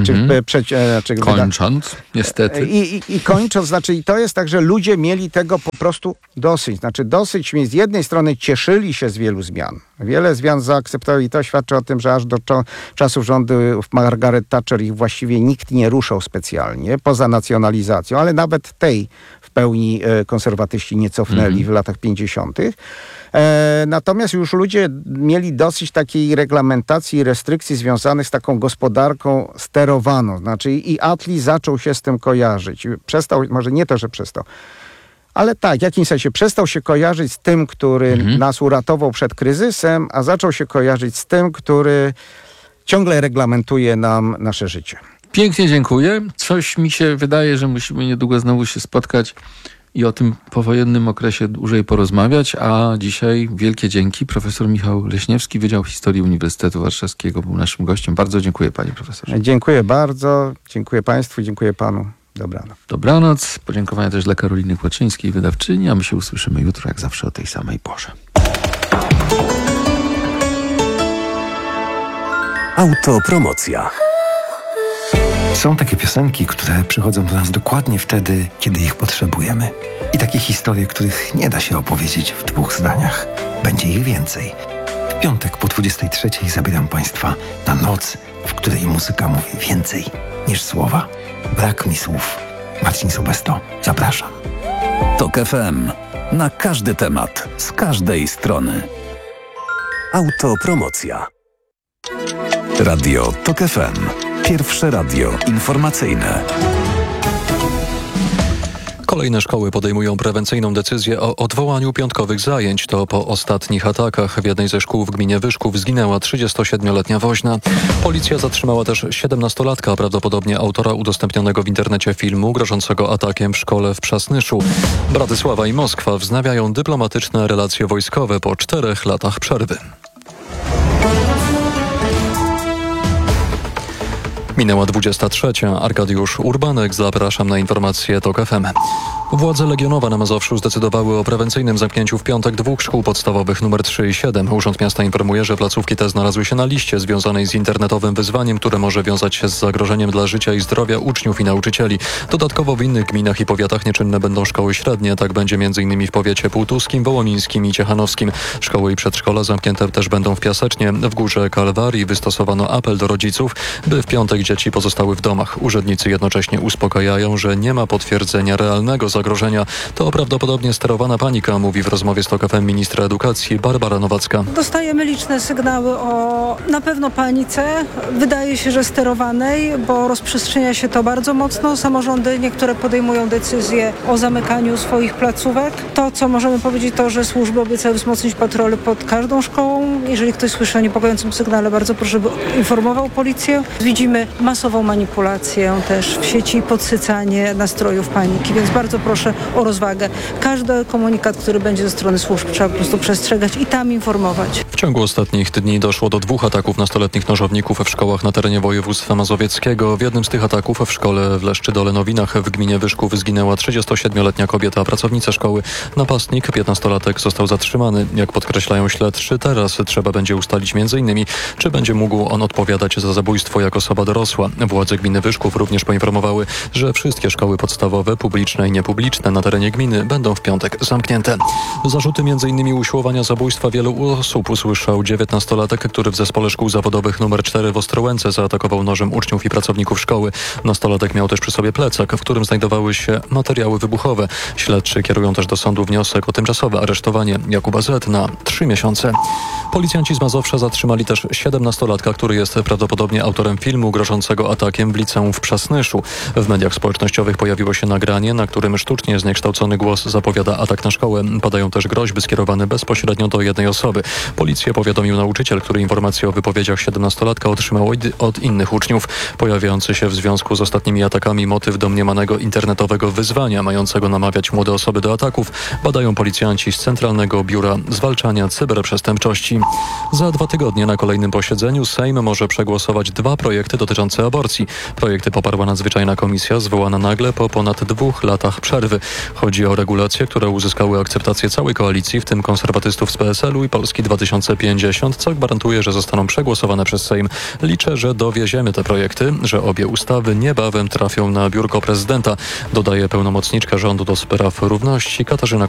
Kończąc, niestety. I kończąc, znaczy i to jest tak, że ludzie mieli tego po prostu dosyć. Znaczy dosyć, z jednej strony cieszyli się z wielu zmian. Wiele zmian zaakceptowali i to świadczy o tym, że aż do czasów rządu Margaret Thatcher ich właściwie nikt nie ruszał specjalnie, poza nacjonalizacją, ale nawet tej w pełni konserwatyści nie cofnęli w latach 50. Natomiast już ludzie mieli dosyć takiej reglamentacji i restrykcji związanych z taką gospodarką sterowaną. Znaczy i Attlee zaczął się z tym kojarzyć. Przestał, może nie to, że przestał, ale tak, w jakimś sensie przestał się kojarzyć z tym, który nas uratował przed kryzysem, a zaczął się kojarzyć z tym, który ciągle reglamentuje nam nasze życie. Pięknie dziękuję. Coś mi się wydaje, że musimy niedługo znowu się spotkać i o tym powojennym okresie dłużej porozmawiać, a dzisiaj wielkie dzięki. Profesor Michał Leśniewski, Wydział Historii Uniwersytetu Warszawskiego był naszym gościem. Bardzo dziękuję, panie profesorze. Dziękuję bardzo, dziękuję państwu, dziękuję panu. Dobranoc. Dobranoc. Podziękowania też dla Karoliny Kłaczyńskiej, wydawczyni, a my się usłyszymy jutro, jak zawsze o tej samej porze. Autopromocja. Są takie piosenki, które przychodzą do nas dokładnie wtedy, kiedy ich potrzebujemy. I takie historie, których nie da się opowiedzieć w 2 zdaniach. Będzie ich więcej. W piątek po 23:00 zabieram Państwa na noc, w której muzyka mówi więcej niż słowa. Brak mi słów. Marcin Sobesto, zapraszam. TOK FM. Na każdy temat, z każdej strony. Autopromocja. Radio TOK FM. Pierwsze radio informacyjne. Kolejne szkoły podejmują prewencyjną decyzję o odwołaniu piątkowych zajęć. To po ostatnich atakach w jednej ze szkół w gminie Wyszków zginęła 37-letnia woźna. Policja zatrzymała też 17-latka, prawdopodobnie autora udostępnionego w internecie filmu grożącego atakiem w szkole w Przasnyszu. Bratysława i Moskwa wznawiają dyplomatyczne relacje wojskowe po 4 latach przerwy. Minęła 23:00. Arkadiusz Urbanek, zapraszam na informacje TOK FM. Władze Legionowa na Mazowszu zdecydowały o prewencyjnym zamknięciu w piątek 2 szkół podstawowych nr 3 i 7. Urząd Miasta informuje, że placówki te znalazły się na liście związanej z internetowym wyzwaniem, które może wiązać się z zagrożeniem dla życia i zdrowia uczniów i nauczycieli. Dodatkowo w innych gminach i powiatach nieczynne będą szkoły średnie. Tak będzie m.in. w powiecie półtuskim, wołomińskim i ciechanowskim. Szkoły i przedszkola zamknięte też będą w Piasecznie. W Górze Kalwarii wystosowano apel do rodziców, by w piątek dzieci pozostały w domach. Urzędnicy jednocześnie uspokajają, że nie ma potwierdzenia realnego zagrożenia. To prawdopodobnie sterowana panika, mówi w rozmowie z TOK FM ministra edukacji Barbara Nowacka. Dostajemy liczne sygnały o na pewno panice. Wydaje się, że sterowanej, bo rozprzestrzenia się to bardzo mocno. Samorządy niektóre podejmują decyzje o zamykaniu swoich placówek. To, co możemy powiedzieć, to, że służby obiecały wzmocnić patrole pod każdą szkołą. Jeżeli ktoś słyszy o niepokojącym sygnale, bardzo proszę, żeby informował policję. Widzimy masową manipulację też w sieci, podsycanie nastrojów paniki, więc bardzo proszę o rozwagę. Każdy komunikat, który będzie ze strony służb, trzeba po prostu przestrzegać i tam informować. W ciągu ostatnich dni doszło do 2 ataków nastoletnich nożowników w szkołach na terenie województwa mazowieckiego. W jednym z tych ataków w szkole w Leszczydole-Nowinach w gminie Wyszków zginęła 37-letnia kobieta, pracownica szkoły. Napastnik, 15-latek, został zatrzymany. Jak podkreślają śledczy, teraz trzeba będzie ustalić m.in., czy będzie mógł on odpowiadać za zabójstwo jako osoba dorosła, posła. Władze gminy Wyszków również poinformowały, że wszystkie szkoły podstawowe, publiczne i niepubliczne na terenie gminy będą w piątek zamknięte. Zarzuty m.in. usiłowania zabójstwa wielu osób usłyszał 19-latek, który w zespole szkół zawodowych nr 4 w Ostrołęce zaatakował nożem uczniów i pracowników szkoły. Nastolatek miał też przy sobie plecak, w którym znajdowały się materiały wybuchowe. Śledczy kierują też do sądu wniosek o tymczasowe aresztowanie Jakuba Z. na 3 miesiące. Policjanci z Mazowsza zatrzymali też 17-latka, który jest prawdopodobnie autorem filmu grożącego atakiem w liceum w Przasnyszu. W mediach społecznościowych pojawiło się nagranie, na którym sztucznie zniekształcony głos zapowiada atak na szkołę. Padają też groźby skierowane bezpośrednio do jednej osoby. Policję powiadomił nauczyciel, który informację o wypowiedziach 17-latka otrzymał od innych uczniów. Pojawiający się w związku z ostatnimi atakami motyw domniemanego internetowego wyzwania mającego namawiać młode osoby do ataków badają policjanci z Centralnego Biura Zwalczania Cyberprzestępczości. Za 2 tygodnie na kolejnym posiedzeniu Sejm może przegłosować 2 projekty dotyczące aborcji. Projekty poparła nadzwyczajna komisja zwołana nagle po ponad 2 latach przerwy. Chodzi o regulacje, które uzyskały akceptację całej koalicji, w tym konserwatystów z PSL-u i Polski 2050, co gwarantuje, że zostaną przegłosowane przez Sejm. Liczę, że dowieziemy te projekty, że obie ustawy niebawem trafią na biurko prezydenta, dodaje pełnomocniczka rządu do spraw równości Katarzyna